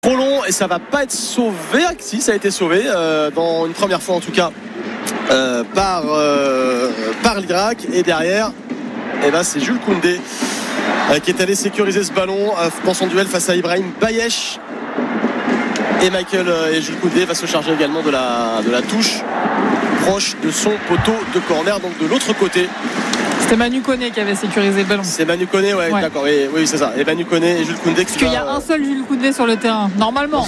trop long et ça va pas être sauvé. Si, ça a été sauvé dans une première fois en tout cas par l'Irak. Et derrière c'est Jules Koundé qui est allé sécuriser ce ballon dans son duel face à Ibrahim Bayesh. Et Jules Koundé va se charger également de la touche proche de son poteau de corner, donc de l'autre côté. C'était Manu Koné qui avait sécurisé le ballon. C'est Manu Koné, ouais. D'accord. Oui, c'est ça. Et Manu Koné et Jules Koundé. Parce qu'il y a un seul Jules Koundé sur le terrain. Normalement.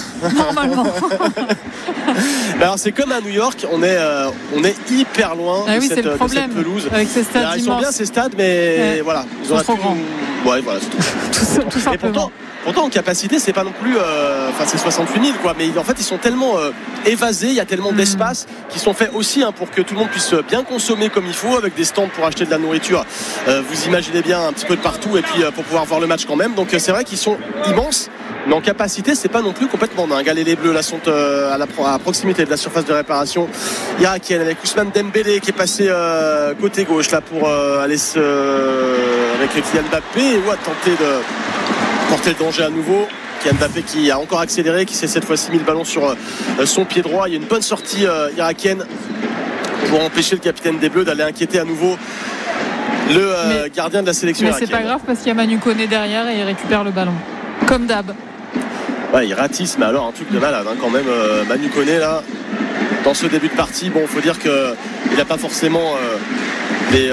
Alors c'est comme à New York, on est hyper loin de cette pelouse. Avec ces stades ils sont bien ces stades, mais voilà. Ils sont trop grands. Ouais, voilà, c'est tout simplement. Pourtant en capacité c'est pas non plus c'est 68 000 quoi, mais en fait ils sont tellement évasés, il y a tellement d'espace qui sont faits aussi pour que tout le monde puisse bien consommer comme il faut, avec des stands pour acheter de la nourriture, vous imaginez bien, un petit peu de partout, et puis pour pouvoir voir le match quand même. Donc c'est vrai qu'ils sont immenses, mais en capacité c'est pas non plus complètement dingue. Les Bleus là sont à proximité de la surface de réparation irakienne, avec Ousmane Dembélé qui est passé côté gauche là pour aller avec Kylian Mbappé, ou à tenter de porter le danger à nouveau. Kylian Mbappé qui a encore accéléré, qui s'est cette fois-ci mis le ballon sur son pied droit. Il y a une bonne sortie irakienne pour empêcher le capitaine des Bleus d'aller inquiéter à nouveau le gardien de la sélection irakienne. Mais c'est pas grave parce qu'il y a Manu Koné derrière et il récupère le ballon comme d'hab. Ouais, il ratisse, mais alors un truc de malade quand même. Manu Koné là dans ce début de partie, bon, faut dire que il n'a pas forcément il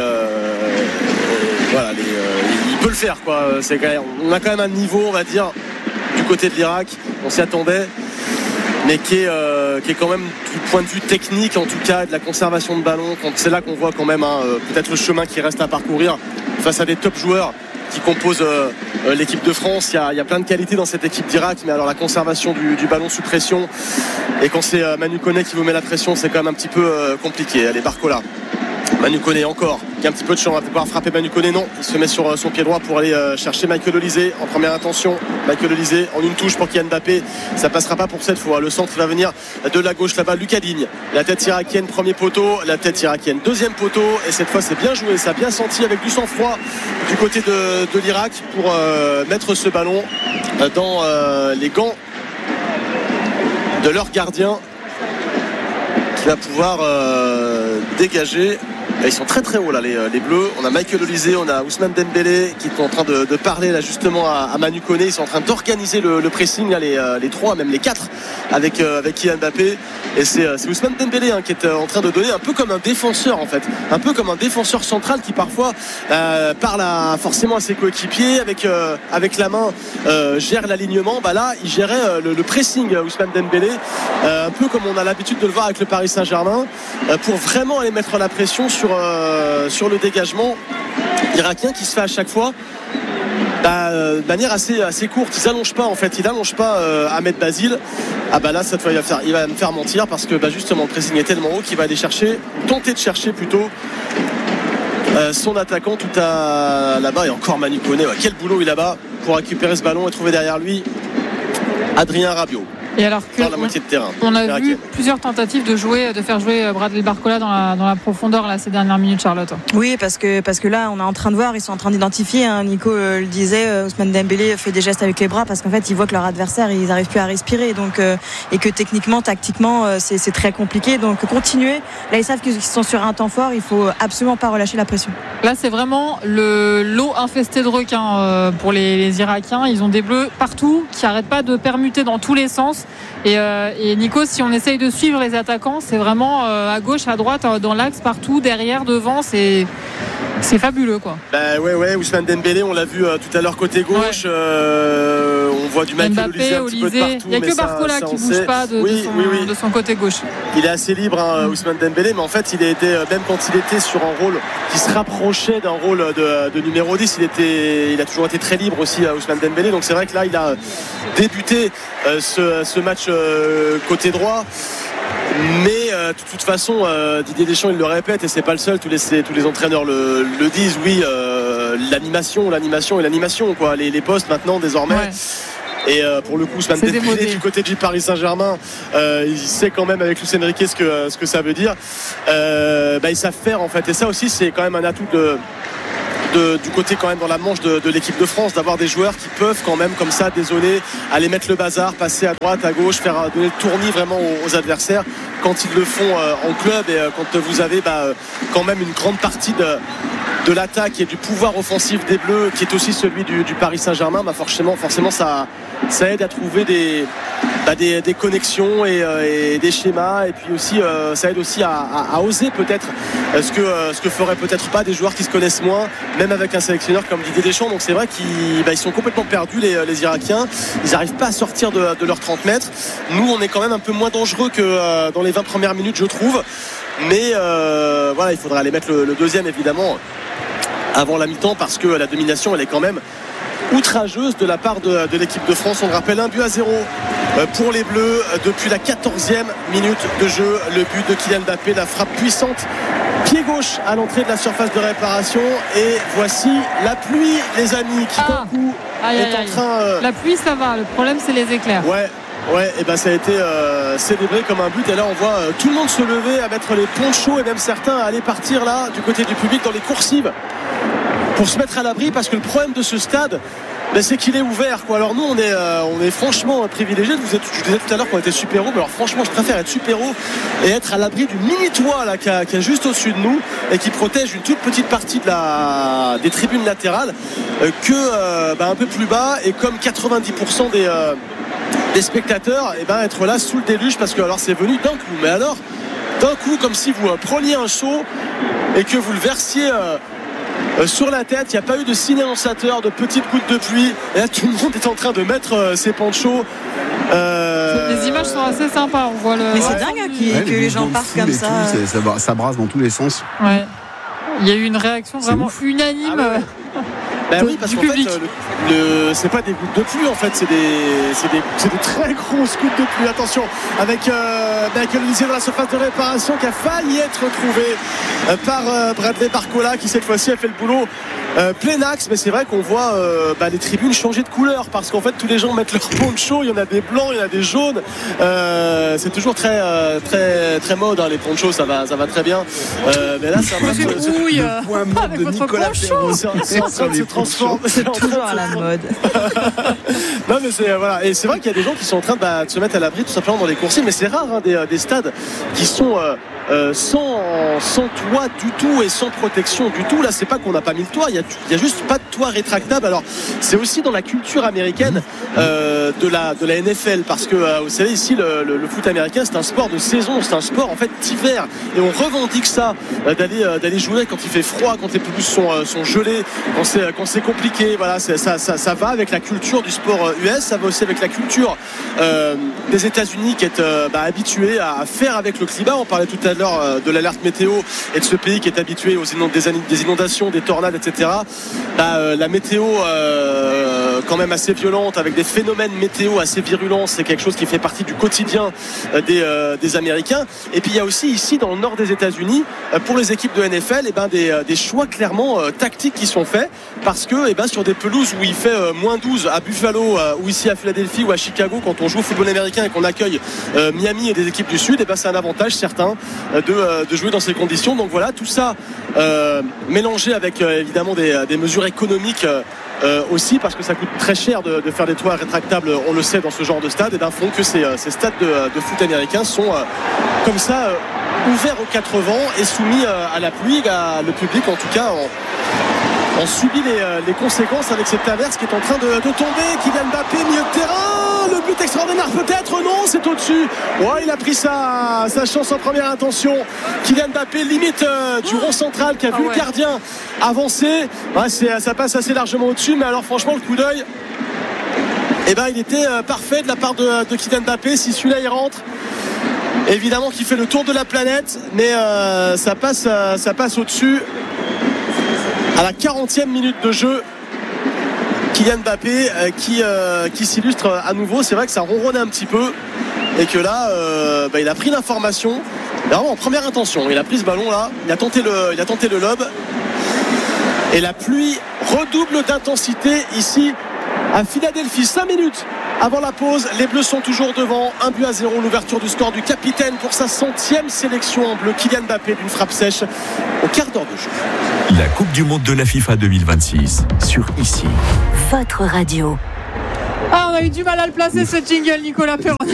peut le faire quoi. On a quand même un niveau, on va dire, du côté de l'Irak, on s'y attendait, mais qui est quand même, du point de vue technique en tout cas, de la conservation de ballon, c'est là qu'on voit quand même peut-être le chemin qui reste à parcourir face à des top joueurs qui composent l'équipe de France. Il y a plein de qualités dans cette équipe d'Irak, mais alors la conservation du ballon sous pression, et quand c'est Manu Koné qui vous met la pression, c'est quand même un petit peu compliqué. Allez, Barcola, Manu Koné encore, qui a un petit peu de chance, on va pouvoir frapper Manu Koné, non, il se met sur son pied droit pour aller chercher Michael Olise en première intention. Michael Olise en une touche pour Kylian Mbappé, ça passera pas pour cette fois. Le centre va venir de la gauche là-bas, Lucas Digne, la tête irakienne, premier poteau, la tête irakienne, deuxième poteau, et cette fois c'est bien joué, ça a bien senti avec du sang-froid du côté de l'Irak pour mettre ce ballon dans les gants de leur gardien, qui va pouvoir dégager. Et ils sont très très hauts là, les Bleus. On a Michael Olise, on a Ousmane Dembélé qui est en train de parler là justement à Manu Koné. Ils sont en train d'organiser le pressing là, les trois, même les quatre, avec Kylian Mbappé. Et c'est Ousmane Dembélé qui est en train de donner un peu comme un défenseur en fait, un peu comme un défenseur central qui parfois parle forcément à ses coéquipiers, avec la main gère l'alignement. Là il gérait le pressing, Ousmane Dembélé, un peu comme on a l'habitude de le voir avec le Paris Saint-Germain, pour vraiment aller mettre la pression sur le dégagement irakien, qui se fait à chaque fois de manière assez courte. Ils n'allongent pas en fait, Ahmed Basile. Là cette fois il va me faire mentir, parce que justement le pressing est tellement haut qu'il va aller tenter de chercher plutôt son attaquant tout là-bas. Et encore Manu Koné, quel boulot il a là-bas pour récupérer ce ballon et trouver derrière lui Adrien Rabiot. Et alors que la moitié de terrain, on a vu plusieurs tentatives de faire jouer Bradley Barcola dans la profondeur là, ces dernières minutes, Charlotte. Oui, parce que là on est en train de voir, ils sont en train d'identifier, Nico le disait, Ousmane Dembélé fait des gestes avec les bras parce qu'en fait ils voient que leur adversaire, ils n'arrivent plus à respirer, donc et que techniquement, tactiquement c'est très compliqué, donc continuer. Là ils savent qu'ils sont sur un temps fort, il faut absolument pas relâcher la pression. Là c'est vraiment l'eau infestée de requins pour les Irakiens. Ils ont des bleus partout qui n'arrêtent pas de permuter dans tous les sens. Et Nico, si on essaye de suivre les attaquants, c'est vraiment à gauche, à droite, dans l'axe, partout, derrière, devant, c'est fabuleux quoi. Ouais, Ousmane Dembélé, on l'a vu tout à l'heure côté gauche, on voit du Michael Olise un petit peu de partout. Il n'y a que Barcola qui ne bouge pas de son côté gauche. Il est assez libre, Ousmane Dembélé, mais en fait il a été, même quand il était sur un rôle qui se rapprochait d'un rôle de numéro 10, il a toujours été très libre aussi, Ousmane Dembélé. Donc c'est vrai que là il a débuté ce match côté droit. Mais de toute façon, Didier Deschamps il le répète, et c'est pas le seul, tous les entraîneurs le disent, oui, l'animation quoi, les postes maintenant désormais. Ouais. Et pour le coup, Ousmane Dembélé du côté du Paris Saint-Germain, il sait quand même avec Luis Enrique ce que ça veut dire. Ils savent faire en fait, et ça aussi c'est quand même un atout du côté quand même dans la manche de l'équipe de France, d'avoir des joueurs qui peuvent quand même comme ça dézonner, aller mettre le bazar, passer à droite, à gauche, faire donner le tournis vraiment aux adversaires quand ils le font en club, et quand vous avez quand même une grande partie de l'attaque et du pouvoir offensif des Bleus qui est aussi celui du Paris Saint-Germain, forcément ça aide à trouver des connexions et des schémas, et puis aussi ça aide aussi à oser peut-être ce que feraient peut-être pas des joueurs qui se connaissent moins, même avec un sélectionneur comme Didier Deschamps. Donc c'est vrai qu'ils sont complètement perdus, les Irakiens. Ils n'arrivent pas à sortir de leurs 30 mètres. Nous on est quand même un peu moins dangereux que dans les 20 premières minutes, je trouve, mais voilà, il faudra aller mettre le deuxième évidemment avant la mi-temps, parce que la domination elle est quand même outrageuse de la part de l'équipe de France. On le rappelle, 1-0 pour les Bleus depuis la 14e minute de jeu. Le but de Kylian Mbappé, la frappe puissante pied gauche à l'entrée de la surface de réparation. Et voici la pluie, les amis, qui d'un coup est en train la pluie ça va, le problème c'est les éclairs. Ouais, et ça a été célébré comme un but, et là on voit tout le monde se lever, à mettre les ponchos, et même certains à aller partir là du côté du public dans les coursives pour se mettre à l'abri, parce que le problème de ce stade, c'est qu'il est ouvert, quoi. Alors nous on est franchement privilégiés. Je disais tout à l'heure qu'on était super haut, mais alors franchement je préfère être super haut et être à l'abri du mini toit là qui est juste au-dessus de nous et qui protège une toute petite partie des tribunes latérales que un peu plus bas, et comme 90% des spectateurs, être là sous le déluge, parce que alors c'est venu d'un coup, mais alors d'un coup comme si vous preniez un seau et que vous le versiez sur la tête. Il n'y a pas eu de signe annonçateur, de petites gouttes de pluie, et là tout le monde est en train de mettre ses ponchos. Les images sont assez sympas, on voit mais c'est dingue que les gens partent comme ça. Ça brasse dans tous les sens. Ouais. Il y a eu une réaction vraiment unanime. Oui, parce qu'en fait, c'est pas des gouttes de pluie, en fait, c'est des très grosses gouttes de pluie. Attention, avec Olysée dans la surface de réparation, qui a failli être retrouvé par Bradley Barcola, qui cette fois-ci a fait le boulot plein axe. Mais c'est vrai qu'on voit les tribunes changer de couleur, parce qu'en fait tous les gens mettent leur poncho. Il y en a des blancs, il y en a des jaunes. C'est toujours très très très mode, les ponchos, ça va très bien. Mais là c'est un peu le point mode de Nicolas Perrault. C'est en train de se transformer. C'est toujours à la mode. Non, mais voilà. Et c'est vrai qu'il y a des gens qui sont en train de se mettre à l'abri tout simplement dans les coursives, mais c'est rare des stades qui sont sans toit du tout et sans protection du tout. Là c'est pas qu'on n'a pas mis le toit, il y a juste pas de toit rétractable. Alors c'est aussi dans la culture américaine de la NFL, parce que vous savez ici le foot américain c'est un sport de saison, c'est un sport en fait d'hiver, et on revendique ça d'aller jouer quand il fait froid, quand les pelouses sont gelées, quand c'est compliqué. Voilà, ça va avec la culture du sport US, ça va aussi avec la culture des États-Unis qui est habitué à faire avec le climat. On parlait tout à l'heure de l'alerte météo et de ce pays qui est habitué des inondations, des tornades, etc. La météo quand même assez violente, avec des phénomènes météo assez virulents, c'est quelque chose qui fait partie du quotidien des Américains. Et puis il y a aussi ici dans le nord des États-Unis, pour les équipes de NFL, des choix clairement tactiques qui sont faits, parce que sur des pelouses où il fait moins 12 à Buffalo, ou ici à Philadelphie ou à Chicago, quand on joue au football américain et qu'on accueille Miami et des équipes du Sud, c'est un avantage certain de jouer dans ces conditions. Donc voilà, tout ça mélangé avec évidemment des mesures économiques aussi, parce que ça coûte très cher de faire des toits rétractables, on le sait, dans ce genre de stade, font que ces stades de foot américains sont comme ça ouverts aux quatre vents et soumis à la pluie. Le public en tout cas on subit les conséquences avec cette averse qui est en train de tomber. Kylian Mbappé, milieu de terrain, le but extraordinaire peut-être, non, c'est au-dessus. Ouais, il a pris sa chance en première intention. Kylian Mbappé, limite du rond central, qui a vu le gardien avancer. Ouais, ça passe assez largement au-dessus, mais alors franchement le coup d'œil, il était parfait de la part de Kylian Mbappé. Si celui-là il rentre, évidemment qu'il fait le tour de la planète, mais ça passe au-dessus. À la 40e minute de jeu, Kylian Mbappé qui s'illustre à nouveau. C'est vrai que ça ronronne un petit peu, et que là il a pris l'information vraiment en première intention. Il a pris ce ballon là, il a tenté le lob, et la pluie redouble d'intensité ici à Philadelphie. 5 minutes Avant la pause, les Bleus sont toujours devant, 1-0, l'ouverture du score du capitaine pour sa 100e sélection en bleu, Kylian Mbappé, d'une frappe sèche au quart d'heure de jeu. La Coupe du Monde de la FIFA 2026 sur Ici. Votre radio. On a eu du mal à le placer ce jingle, Nicolas Perronnet.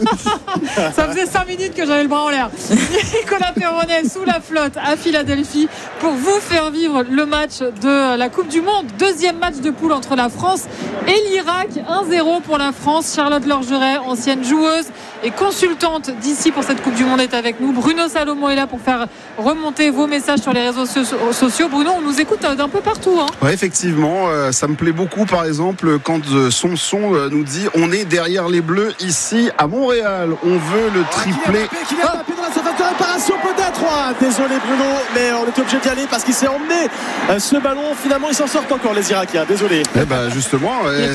Ça faisait 5 minutes que j'avais le bras en l'air. Nicolas Perronnet sous la flotte à Philadelphie pour vous faire vivre le match de la Coupe du Monde. Deuxième match de poule entre la France et l'Irak. 1-0 pour la France. Charlotte Lorgeret, ancienne joueuse et consultante d'ici pour cette Coupe du Monde, est avec nous. Bruno Salomon est là pour faire remonter vos messages sur les réseaux sociaux. Bruno, on nous écoute d'un peu partout. Ouais, effectivement, ça me plaît beaucoup, par exemple, quand son nous dit on est derrière les Bleus ici à Montréal, on veut le triplé. Kylian Mbappé dans la surface de réparation peut-être. Désolé Bruno, mais on était obligé d'y aller parce qu'il s'est emmené ce ballon. Finalement ils s'en sortent encore les Irakiens, désolé. Justement,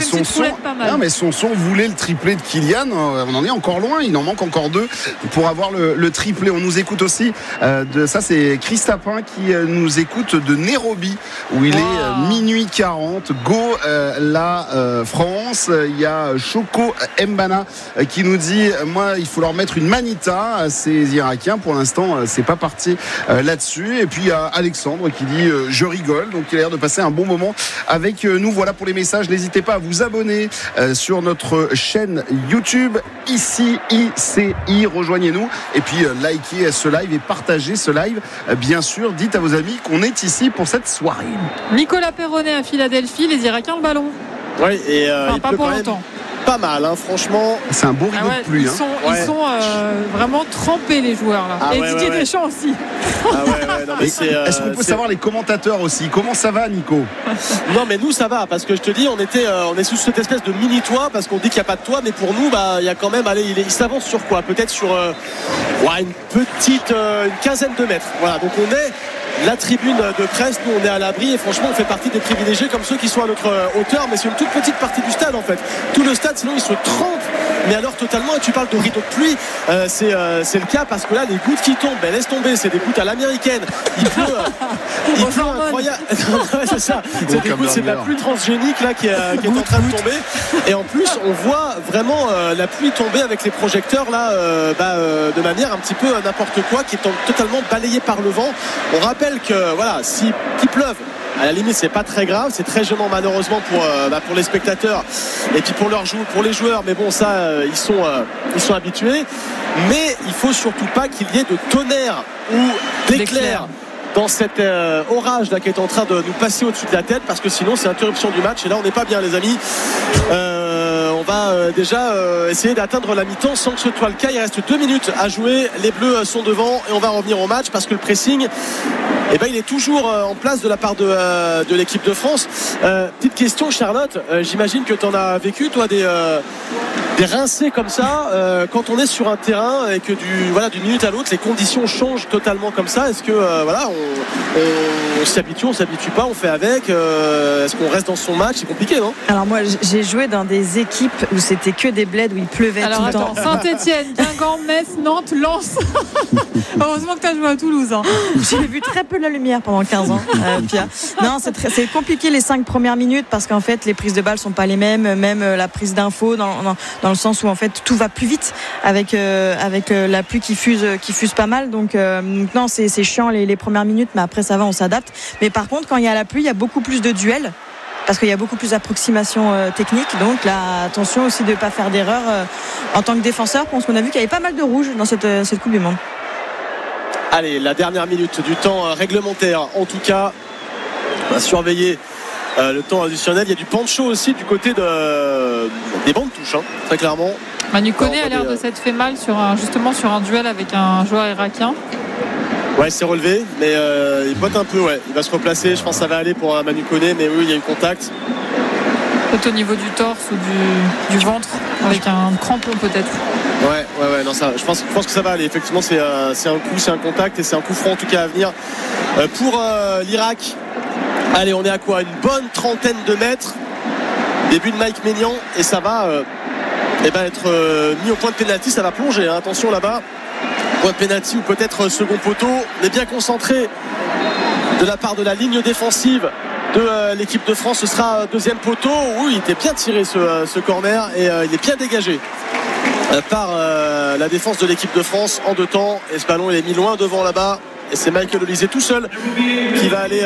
son son voulait le triplé de Kylian. On en est encore loin, il en manque encore 2 pour avoir le triplé. On nous écoute aussi ça c'est Christapin qui nous écoute de Nairobi où il est minuit 40. Go la France. Il y a Choco Mbana qui nous dit moi il faut leur mettre une manita à ces Irakiens. Pour l'instant c'est pas parti là-dessus. Et puis il y a Alexandre qui dit je rigole, donc il a l'air de passer un bon moment avec nous. Voilà pour les messages, n'hésitez pas à vous abonner sur notre chaîne YouTube Ici ICI, rejoignez-nous et puis likez ce live et partagez ce live, bien sûr. Dites à vos amis qu'on est ici pour cette soirée. Nicolas Perronnet à Philadelphie, les Irakiens le ballon. Oui, et il pas peut pour quand longtemps. Pas mal, franchement. C'est un beau rideau de pluie. Ils sont vraiment trempés les joueurs là. Et Didier Deschamps aussi. Est-ce qu'on peut savoir les commentateurs aussi? Comment ça va, Nico? Non, mais nous ça va parce que je te dis, on est sous cette espèce de mini toit parce qu'on dit qu'il n'y a pas de toit, mais pour nous, il y a quand même, il s'avance sur quoi? Peut-être sur une quinzaine de mètres. Voilà, donc on est la tribune de presse, nous on est à l'abri et franchement on fait partie des privilégiés comme ceux qui sont à notre hauteur, mais c'est une toute petite partie du stade en fait. Tout le stade sinon il se trempe, mais alors totalement. Et tu parles de rideau de pluie, c'est le cas parce que là les gouttes qui tombent, laisse tomber, c'est des gouttes à l'américaine. Il pleut incroyable. C'est ça, c'est de la pluie transgénique là qui est en train de tomber. Et en plus on voit vraiment la pluie tomber avec les projecteurs là de manière un petit peu n'importe quoi, qui est totalement balayée par le vent. On rappelle que voilà, s'il pleuve, à la limite c'est pas très grave, c'est très gênant malheureusement pour les spectateurs et puis pour les joueurs, mais bon ça ils sont habitués. Mais il faut surtout pas qu'il y ait de tonnerre ou d'éclair dans cet orage là qui est en train de nous passer au-dessus de la tête, parce que sinon c'est interruption du match et là on n'est pas bien les amis. On va déjà essayer d'atteindre la mi-temps sans que ce soit le cas. Il reste 2 minutes à jouer, les Bleus sont devant et on va revenir au match parce que le pressing il est toujours en place de la part de l'équipe de France. Petite question Charlotte, j'imagine que tu en as vécu toi des rincés comme ça quand on est sur un terrain et que d'une minute à l'autre les conditions changent totalement comme ça. Est-ce que on s'habitue, on s'habitue pas, on fait avec, est-ce qu'on reste dans son match? C'est compliqué, non? Alors moi j'ai joué dans des équipes où c'était que des bleds où il pleuvait tout le temps. Saint-Etienne, Guingamp, Metz, Nantes, Lens. Heureusement que tu as joué à Toulouse. J'ai vu très peu de la lumière pendant 15 ans, Pia. Non, c'est compliqué les 5 premières minutes parce qu'en fait les prises de balles sont pas les mêmes, même la prise d'infos dans le sens où en fait tout va plus vite avec la pluie qui fuse pas mal. Donc non, c'est chiant les premières minutes, mais après ça va, on s'adapte. Mais par contre quand il y a la pluie, il y a beaucoup plus de duels parce qu'il y a beaucoup plus d'approximations techniques. Donc là, attention aussi de ne pas faire d'erreur en tant que défenseur, parce qu'on a vu qu'il y avait pas mal de rouges dans cette Coupe du Monde. Allez, la dernière minute du temps réglementaire, en tout cas, on va surveiller le temps additionnel. Il y a du pancho aussi du côté des bandes touches, très clairement. Manu Koné a l'air de s'être fait mal sur un duel avec un joueur irakien. Ouais, il s'est relevé, mais il botte un peu, il va se replacer. Je pense que ça va aller pour Manu Koné, mais oui, il y a eu contact. Peut-être au niveau du torse ou du ventre, avec un crampon peut-être. Ouais, non, ça, je pense que ça va aller. Effectivement, c'est un coup, c'est un contact et c'est un coup franc en tout cas à venir pour l'Irak. Allez, on est à quoi? Une bonne trentaine de mètres. Début de Mike Maignan et ça va être mis au point de pénalty. Ça va plonger, attention là-bas. Point de pénalty ou peut-être second poteau. On est bien concentré de la part de la ligne défensive de l'équipe de France. Ce sera deuxième poteau. Oui, il était bien tiré ce corner et il est bien dégagé par la défense de l'équipe de France en deux temps. Et ce ballon, il est mis loin devant là-bas. Et c'est Michael Olise tout seul qui va aller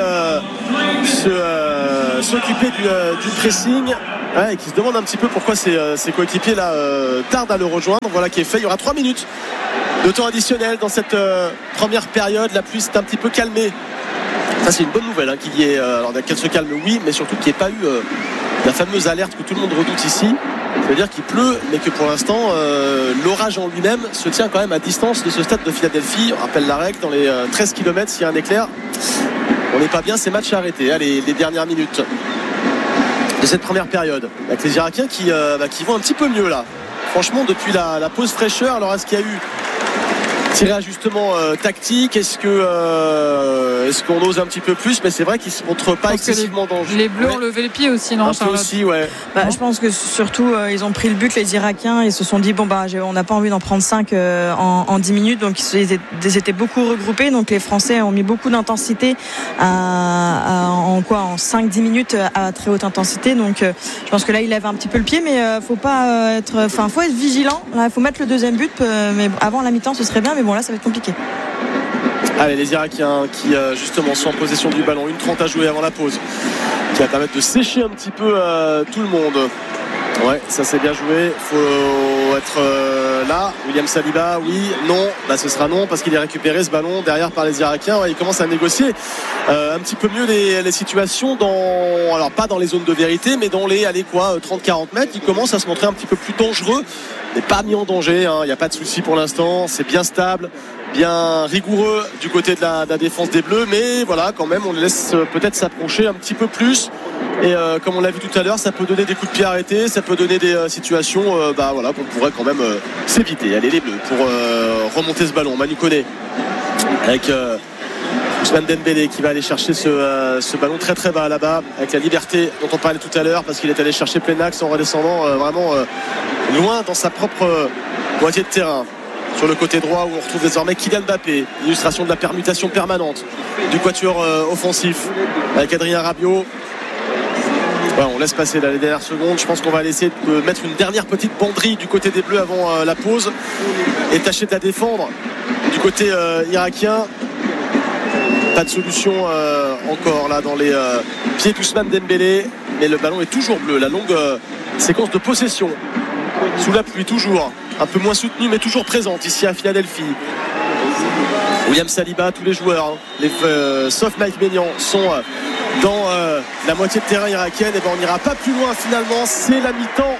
s'occuper du pressing. Ouais, et qui se demande un petit peu pourquoi ses coéquipiers là tardent à le rejoindre. Voilà qui est fait. Il y aura 3 minutes de temps additionnel dans cette première période. La pluie s'est un petit peu calmée. Ça, c'est une bonne nouvelle qu'il y ait, alors qu'elle se calme, oui, mais surtout qu'il n'y ait pas eu la fameuse alerte que tout le monde redoute ici. C'est-à-dire qu'il pleut, mais que pour l'instant l'orage en lui-même se tient quand même à distance de ce stade de Philadelphie. On rappelle la règle, dans les 13 km, s'il y a un éclair, on n'est pas bien, c'est match à arrêter. Allez, les dernières minutes de cette première période, avec les Irakiens qui vont un petit peu mieux là. Franchement, depuis la pause fraîcheur. Alors, est-ce qu'il y a eu tiré ajustement tactique? Est-ce qu'on ose un petit peu plus? Mais c'est vrai qu'ils ne se montrent pas excessivement dangereux. Les Bleus ont levé le pied aussi, non? Un peu aussi, ouais. Je pense que surtout ils ont pris le but, les Irakiens, ils se sont dit on n'a pas envie d'en prendre 5 en 10 minutes, donc ils étaient beaucoup regroupés. Donc les Français ont mis beaucoup d'intensité en 5-10 minutes à très haute intensité. Donc je pense que là ils lèvent un petit peu le pied, mais faut être vigilant. Il faut mettre le deuxième but, mais avant la mi-temps ce serait bien, mais bon là ça va être compliqué. Allez, les Irakiens qui justement sont en possession du ballon, 1:30 à jouer avant la pause, qui va permettre de sécher un petit peu tout le monde. Ouais, ça c'est bien joué. Faut être là. William Saliba, oui, non. Ce sera non parce qu'il est récupéré ce ballon derrière par les Irakiens. Ouais, ils commencent à négocier un petit peu mieux les situations alors pas dans les zones de vérité, mais dans les 30-40 mètres. Ils commencent à se montrer un petit peu plus dangereux, mais pas mis en danger. Il n'y a pas de souci pour l'instant. C'est bien stable, bien rigoureux du côté de la défense des Bleus, mais voilà, quand même on les laisse peut-être s'approcher un petit peu plus. Et comme on l'a vu tout à l'heure, ça peut donner des coups de pied arrêtés, ça peut donner des situations qu'on pourrait quand même s'éviter. Allez, les Bleus pour remonter ce ballon. Manu Koné avec Ousmane Dembélé qui va aller chercher ce ballon très très bas là-bas, avec la liberté dont on parlait tout à l'heure, parce qu'il est allé chercher plein axe en redescendant vraiment loin dans sa propre moitié de terrain. Sur le côté droit où on retrouve désormais Kylian Mbappé, illustration de la permutation permanente du quatuor offensif avec Adrien Rabiot. On laisse passer les dernières secondes. Je pense qu'on va essayer de mettre une dernière petite banderie du côté des Bleus avant la pause et tâcher de la défendre du côté irakien. Pas de solution encore là dans les pieds d'Ousmane Dembélé, mais le ballon est toujours bleu. La longue séquence de possession sous la pluie, toujours un peu moins soutenue mais toujours présente ici à Philadelphie. William Saliba, tous les joueurs sauf Mike Maignan sont dans la moitié de terrain irakienne. Et on n'ira pas plus loin finalement. C'est la mi-temps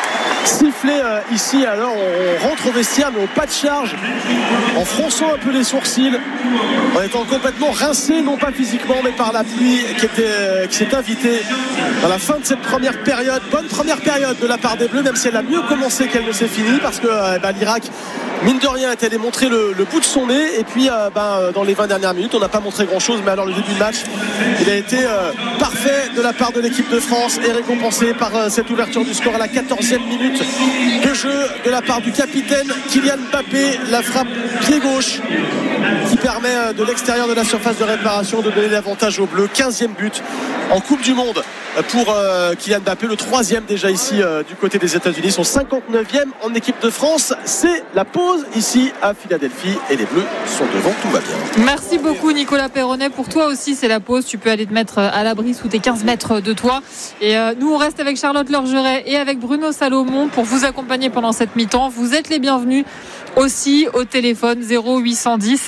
sifflé ici. Alors on rentre au vestiaire, mais au pas de charge, en fronçant un peu les sourcils, en étant complètement rincé, non pas physiquement mais par la pluie qui s'est invitée dans la fin de cette première période. Bonne première période de la part des Bleus, même si elle a mieux commencé qu'elle ne s'est finie, parce que l'Irak, mine de rien, est allé montrer le bout de son nez. Et puis dans les 20 dernières minutes on n'a pas montré grand chose, mais alors le début de match il a été parfait de la part de l'équipe de France et récompensé par cette ouverture du score à la 14e minute de jeu de la part du capitaine Kylian Mbappé. La frappe pied gauche qui permet de l'extérieur de la surface de réparation de donner l'avantage aux Bleus. 15e but en Coupe du Monde pour Kylian Mbappé, le 3e déjà ici du côté des États-Unis, son 59e en équipe de France. C'est la pause ici à Philadelphie et les Bleus sont devant, tout va bien. Merci beaucoup Nicolas Perronnet. Pour toi aussi c'est la pause, tu peux aller te mettre à l'abri sous tes 15 mètres de toi. Et nous on reste avec Charlotte Lorgeret et avec Bruno Salomon pour vous accompagner pendant cette mi-temps. Vous êtes les bienvenus aussi au téléphone 0810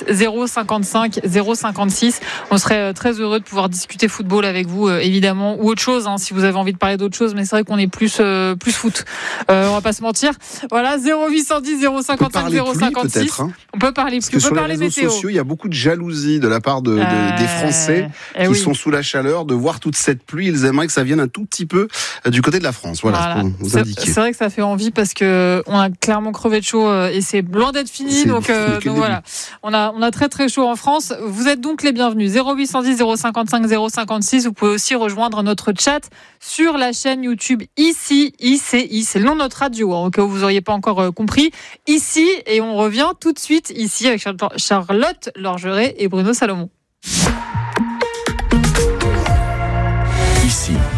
055 056. On serait très heureux de pouvoir discuter football avec vous évidemment, ou autre chose si vous avez envie de parler d'autre chose, mais c'est vrai qu'on est plus foot, on va pas se Mentir. Voilà, 0810 055 056. On peut parler plus, parce que sur les réseaux sociaux, il y a beaucoup de jalousie de la part des Français qui sont sous la chaleur de voir toute cette pluie. Ils aimeraient que ça vienne un tout petit peu du côté de la France. Voilà. Pour vous indiquer. C'est vrai que ça fait envie parce que on a clairement crevé de chaud et c'est loin d'être fini. Donc voilà, on a très très chaud en France. Vous êtes donc les bienvenus. 0810 055 056. Vous pouvez aussi rejoindre notre chat sur la chaîne YouTube ICI. C'est le nom de notre radio, au cas où vous n'auriez pas encore compris. Ici, et on revient tout de suite ici avec Charlotte Lorgeret et Bruno Salomon.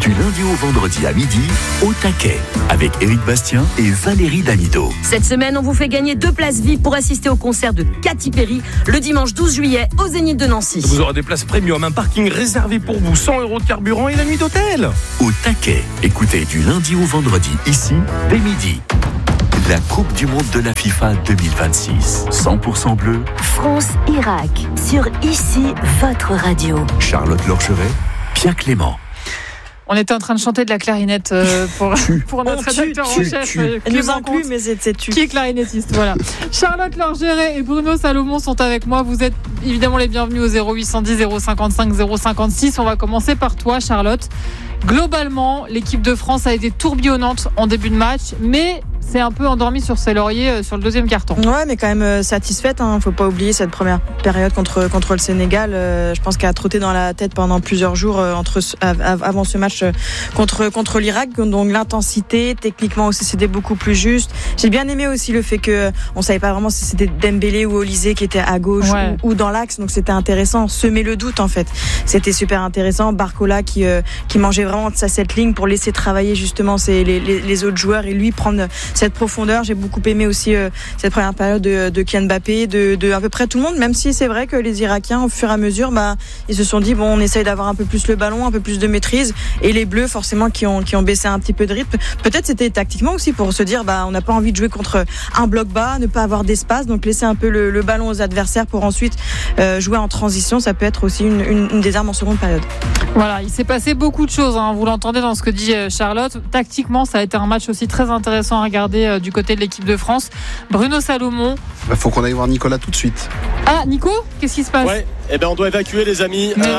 Du lundi au vendredi à midi, au taquet, avec Éric Bastien et Valérie Damido. Cette semaine, on vous fait gagner 2 places VIP pour assister au concert de Katy Perry le dimanche 12 juillet au Zénith de Nancy. Vous aurez des places premium, un parking réservé pour vous, 100 € de carburant et la nuit d'hôtel. Au taquet, écoutez du lundi au vendredi, ici, dès midi. La Coupe du Monde de la FIFA 2026. 100% bleu. France-Irak. Sur ici, votre radio. Charlotte Lorcheret, Pierre Clément. On était en train de chanter de la clarinette pour notre rédacteur en chef. Elle nous inclut, mais c'est tu. Qui est clarinettiste, voilà. Charlotte Lorgeret et Bruno Salomon sont avec moi. Vous êtes évidemment les bienvenus au 0810 055 056. On va commencer par toi, Charlotte. Globalement, l'équipe de France a été tourbillonnante en début de match, mais c'est un peu endormi sur ses lauriers sur le deuxième quart-temps. Ouais, mais quand même satisfaite. Faut pas oublier cette première période contre le Sénégal. Je pense qu'elle a trotté dans la tête pendant plusieurs jours avant ce match contre l'Irak. Donc l'intensité, techniquement aussi, c'était beaucoup plus juste. J'ai bien aimé aussi le fait que on savait pas vraiment si c'était Dembélé ou Olysée qui était à gauche ou dans l'axe. Donc c'était intéressant. Semer le doute en fait. C'était super intéressant. Barcola qui mangeait vraiment de cette ligne pour laisser travailler justement les autres joueurs et lui prendre cette profondeur. J'ai beaucoup aimé aussi cette première période de Kylian Mbappé, de à peu près tout le monde, même si c'est vrai que les Irakiens au fur et à mesure ils se sont dit bon, on essaye d'avoir un peu plus le ballon, un peu plus de maîtrise, et les Bleus forcément qui ont baissé un petit peu de rythme. Peut-être c'était tactiquement aussi pour se dire on n'a pas envie de jouer contre un bloc bas, ne pas avoir d'espace, donc laisser un peu le ballon aux adversaires pour ensuite jouer en transition. Ça peut être aussi une des armes en seconde période. Voilà, il s'est passé beaucoup de choses, vous l'entendez dans ce que dit Charlotte. Tactiquement, ça a été un match aussi très intéressant à regarder du côté de l'équipe de France. Bruno Salomon. Faut qu'on aille voir Nicolas tout de suite. Ah, Nico, qu'est-ce qui se passe? Ouais, on doit évacuer les amis. Ce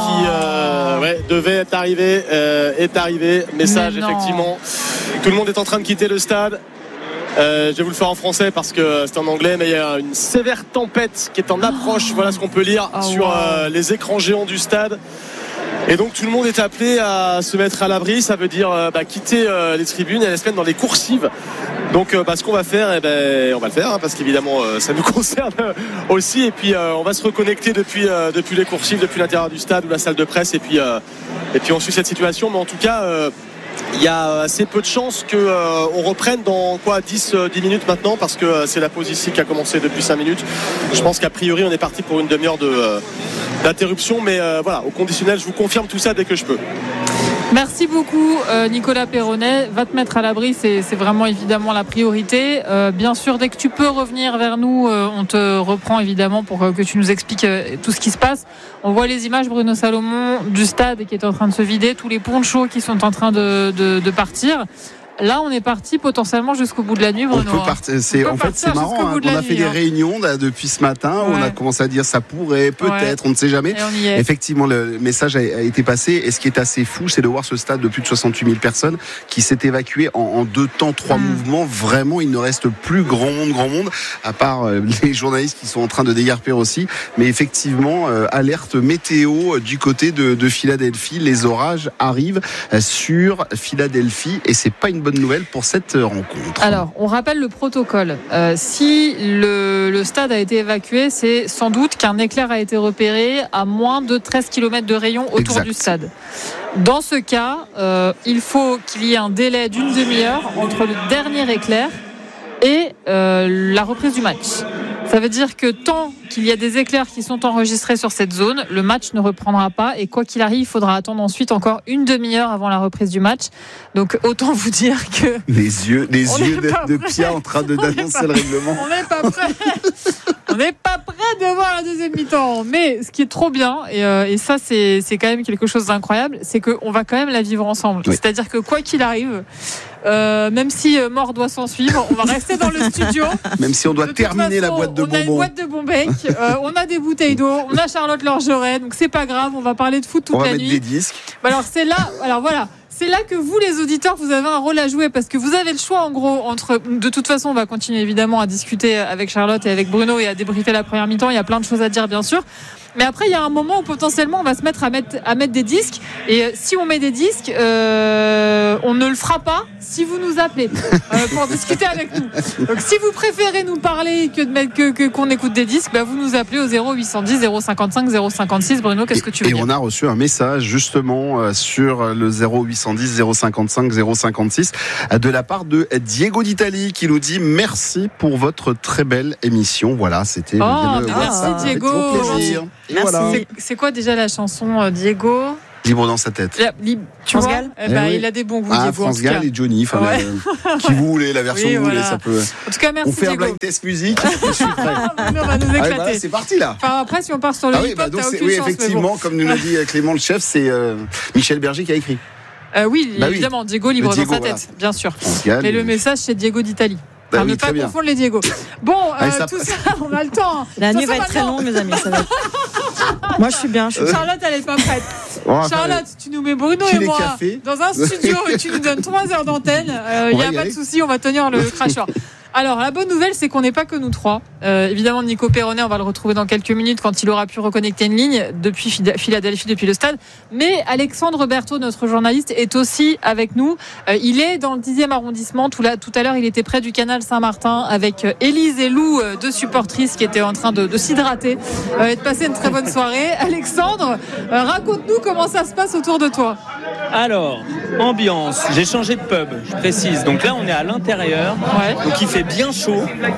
qui devait être arrivé est arrivé. Message effectivement. Tout le monde est en train de quitter le stade. Je vais vous le faire en français parce que c'est en anglais, mais il y a une sévère tempête qui est en approche. Voilà ce qu'on peut lire sur les écrans géants du stade. Et donc tout le monde est appelé à se mettre à l'abri. Ça veut dire quitter les tribunes et aller se mettre dans les coursives. Donc ce qu'on va faire, on va le faire parce qu'évidemment ça nous concerne aussi. Et puis on va se reconnecter depuis les coursives, depuis l'intérieur du stade ou la salle de presse. Et puis on suit cette situation. Mais en tout cas, il y a assez peu de chances qu'on reprenne dans 10 minutes maintenant, parce que c'est la pause ici qui a commencé depuis 5 minutes. Je pense qu'a priori on est parti pour une demi-heure d'interruption, mais voilà, au conditionnel, je vous confirme tout ça dès que je peux. Merci beaucoup Nicolas Perronnet. Va te mettre à l'abri, c'est vraiment évidemment la priorité. Bien sûr, dès que tu peux revenir vers nous, on te reprend évidemment pour que tu nous expliques tout ce qui se passe. On voit les images, Bruno Salomon, du stade qui est en train de se vider, tous les ponchos qui sont en train de partir. Là, on est parti potentiellement jusqu'au bout de la nuit, Bruno. C'est marrant. On a fait des réunions depuis ce matin. Où on a commencé à dire ça pourrait, peut-être, on ne sait jamais. Effectivement, le message a été passé. Et ce qui est assez fou, c'est de voir ce stade de plus de 68 000 personnes qui s'est évacué en 2 temps, 3 mouvements. Vraiment, il ne reste plus grand monde, à part les journalistes qui sont en train de dégarper aussi. Mais effectivement, alerte météo du côté de Philadelphie. Les orages arrivent sur Philadelphie et c'est pas une bonne nouvelle pour cette rencontre. Alors, on rappelle le protocole. Si le stade a été évacué, c'est sans doute qu'un éclair a été repéré à moins de 13 km de rayon autour du stade. Dans ce cas, il faut qu'il y ait un délai d'une demi-heure entre le dernier éclair et la reprise du match. Ça veut dire que tant qu'il y a des éclairs qui sont enregistrés sur cette zone, le match ne reprendra pas, et quoi qu'il arrive, il faudra attendre ensuite encore une demi-heure avant la reprise du match. Donc autant vous dire que les yeux de Pia en train d'annoncer le règlement. On n'est pas prêt. On n'est pas prêt de voir la deuxième mi-temps. Mais ce qui est trop bien, et ça c'est quand même quelque chose d'incroyable, c'est qu'on va quand même la vivre ensemble. Oui. C'est-à-dire que quoi qu'il arrive, même si mort doit s'en suivre, on va rester dans le studio. Même si on doit terminer la boîte de bonbons. On a une boîte de bonbec, on a des bouteilles d'eau, on a Charlotte Lorgeret, donc c'est pas grave, on va parler de foot toute la nuit. On va mettre des disques. Alors c'est là, voilà. C'est là que vous, les auditeurs, vous avez un rôle à jouer, parce que vous avez le choix, en gros, entre... De toute façon, on va continuer évidemment à discuter avec Charlotte et avec Bruno et à débriefer la première mi-temps. Il y a plein de choses à dire, bien sûr. Mais après, il y a un moment où potentiellement on va se mettre à mettre des disques. Et si on met des disques, on ne le fera pas si vous nous appelez pour discuter avec nous. Donc si vous préférez nous parler qu'on écoute des disques, vous nous appelez au 0810 055 056. Bruno, qu'est-ce que tu veux dire ? Et on a reçu un message justement sur le 0810 055 056 de la part de Diego d'Italie qui nous dit merci pour votre très belle émission. Voilà, c'était merci Diego. Plaisir. Merci. Voilà. C'est quoi déjà la chanson, Diego ? Libre dans sa tête. Tu vois, il a des bons goûts. France Gall et Johnny, qui vous voulez, la version que vous voulez, ça peut. En tout cas, merci. On fait un blind test musique. Je suis prêt. On va nous éclater. C'est parti là. Enfin, après, si on part sur le hip-hop, t'as aucune chance. Effectivement, comme nous l'a dit Clément le chef, c'est Michel Berger qui a écrit. Évidemment, Diego libre dans sa tête, bien sûr. Et le message, c'est Diego d'Italie. Ne pas confondre les Diego. Bon, tout ça, on a le temps. La nuit va être très longue, mes amis. Ça va être... Moi, je suis bien. Charlotte, elle est pas prête. Charlotte, tu nous mets Bruno et moi dans un studio et tu nous donnes 3 heures d'antenne. Il n'y a pas de souci, on va tenir le cracheur. Alors, la bonne nouvelle, c'est qu'on n'est pas que nous 3. Évidemment, Nico Perronnet, on va le retrouver dans quelques minutes quand il aura pu reconnecter une ligne depuis Philadelphie, depuis le stade. Mais Alexandre Berthaud, notre journaliste, est aussi avec nous. Il est dans le 10e arrondissement. Tout à l'heure, il était près du canal Saint-Martin avec Élise et Lou, 2 supportrices qui étaient en train de s'hydrater et de passer une très bonne soirée. Alexandre, raconte-nous comment ça se passe autour de toi. Alors, ambiance, j'ai changé de pub, je précise. Donc là, on est à l'intérieur, donc il fait bien chaud.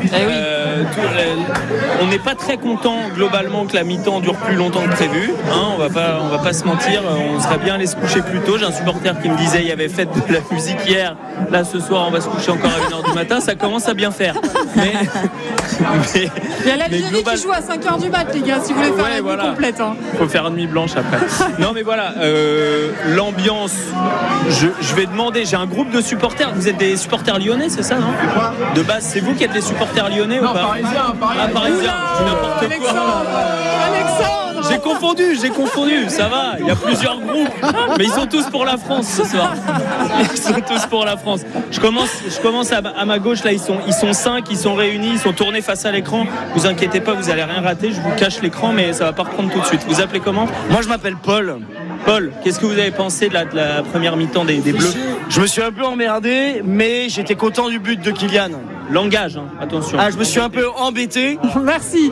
On n'est pas très content globalement que la mi-temps dure plus longtemps que prévu. On va pas se mentir, on serait bien allé se coucher plus tôt. J'ai un supporter qui me disait il y avait fête de la musique hier. Là, ce soir, on va se coucher encore à 1h du matin. Ça commence à bien faire. Mais il y a l'Algérie qui joue à 5h du mat, les gars, si vous voulez faire la nuit complète. Il faut faire une nuit blanche après. Non, mais voilà, l'ambiance. Je vais demander, j'ai un groupe de supporters. Vous êtes des supporters lyonnais, c'est ça, non ? De base, c'est vous qui êtes les supporters lyonnais ou pas ? Parisien. N'importe quoi. Alexandre, J'ai confondu, ça va, il y a plusieurs groupes, mais ils sont tous pour la France ce soir. Ils sont tous pour la France. Je commence à ma gauche, là, ils sont 5, ils sont réunis, ils sont tournés face à l'écran. Vous inquiétez pas, vous allez rien rater, je vous cache l'écran, mais ça va pas reprendre tout de suite. Vous appelez comment ? Moi, je m'appelle Paul. Paul, qu'est-ce que vous avez pensé de la première mi-temps des Bleus ? Je me suis un peu emmerdé, mais j'étais content du but de Kylian. Langage, attention. Je me suis un peu embêté. Merci.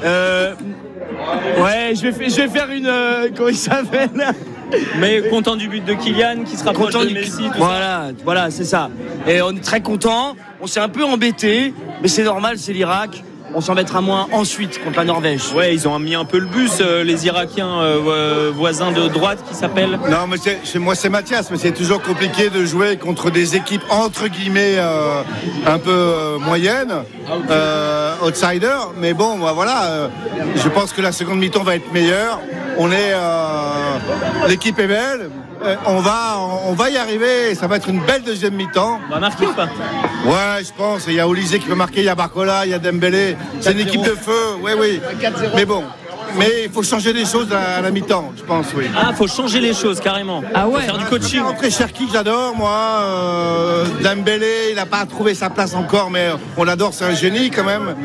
Je vais faire une... comment il s'appelle ? Mais content du but de Kylian qui se rapproche de Messi. Voilà, c'est ça. Et on est très content. On s'est un peu embêté, mais c'est normal, c'est l'Irak. On s'en mettra moins ensuite contre la Norvège. Ouais, ils ont mis un peu le bus, les Irakiens voisins de droite qui s'appellent. Non, mais moi c'est Mathias, mais c'est toujours compliqué de jouer contre des équipes entre guillemets un peu moyennes, outsiders. Mais bon, voilà, je pense que la seconde mi-temps va être meilleure. L'équipe est belle. On va y arriver, ça va être une belle deuxième mi-temps. On va marquer ou pas ? Ouais, je pense. Il y a Olysée qui peut marquer, il y a Barcola, il y a Dembélé. C'est une équipe de feu, oui. Mais bon. Mais il faut changer les choses à la mi-temps, je pense, oui. Il faut changer les choses, carrément. Faut faire du coaching. Après, Cherki, j'adore, moi. Dembélé, il n'a pas trouvé sa place encore, mais on l'adore, c'est un génie, quand même.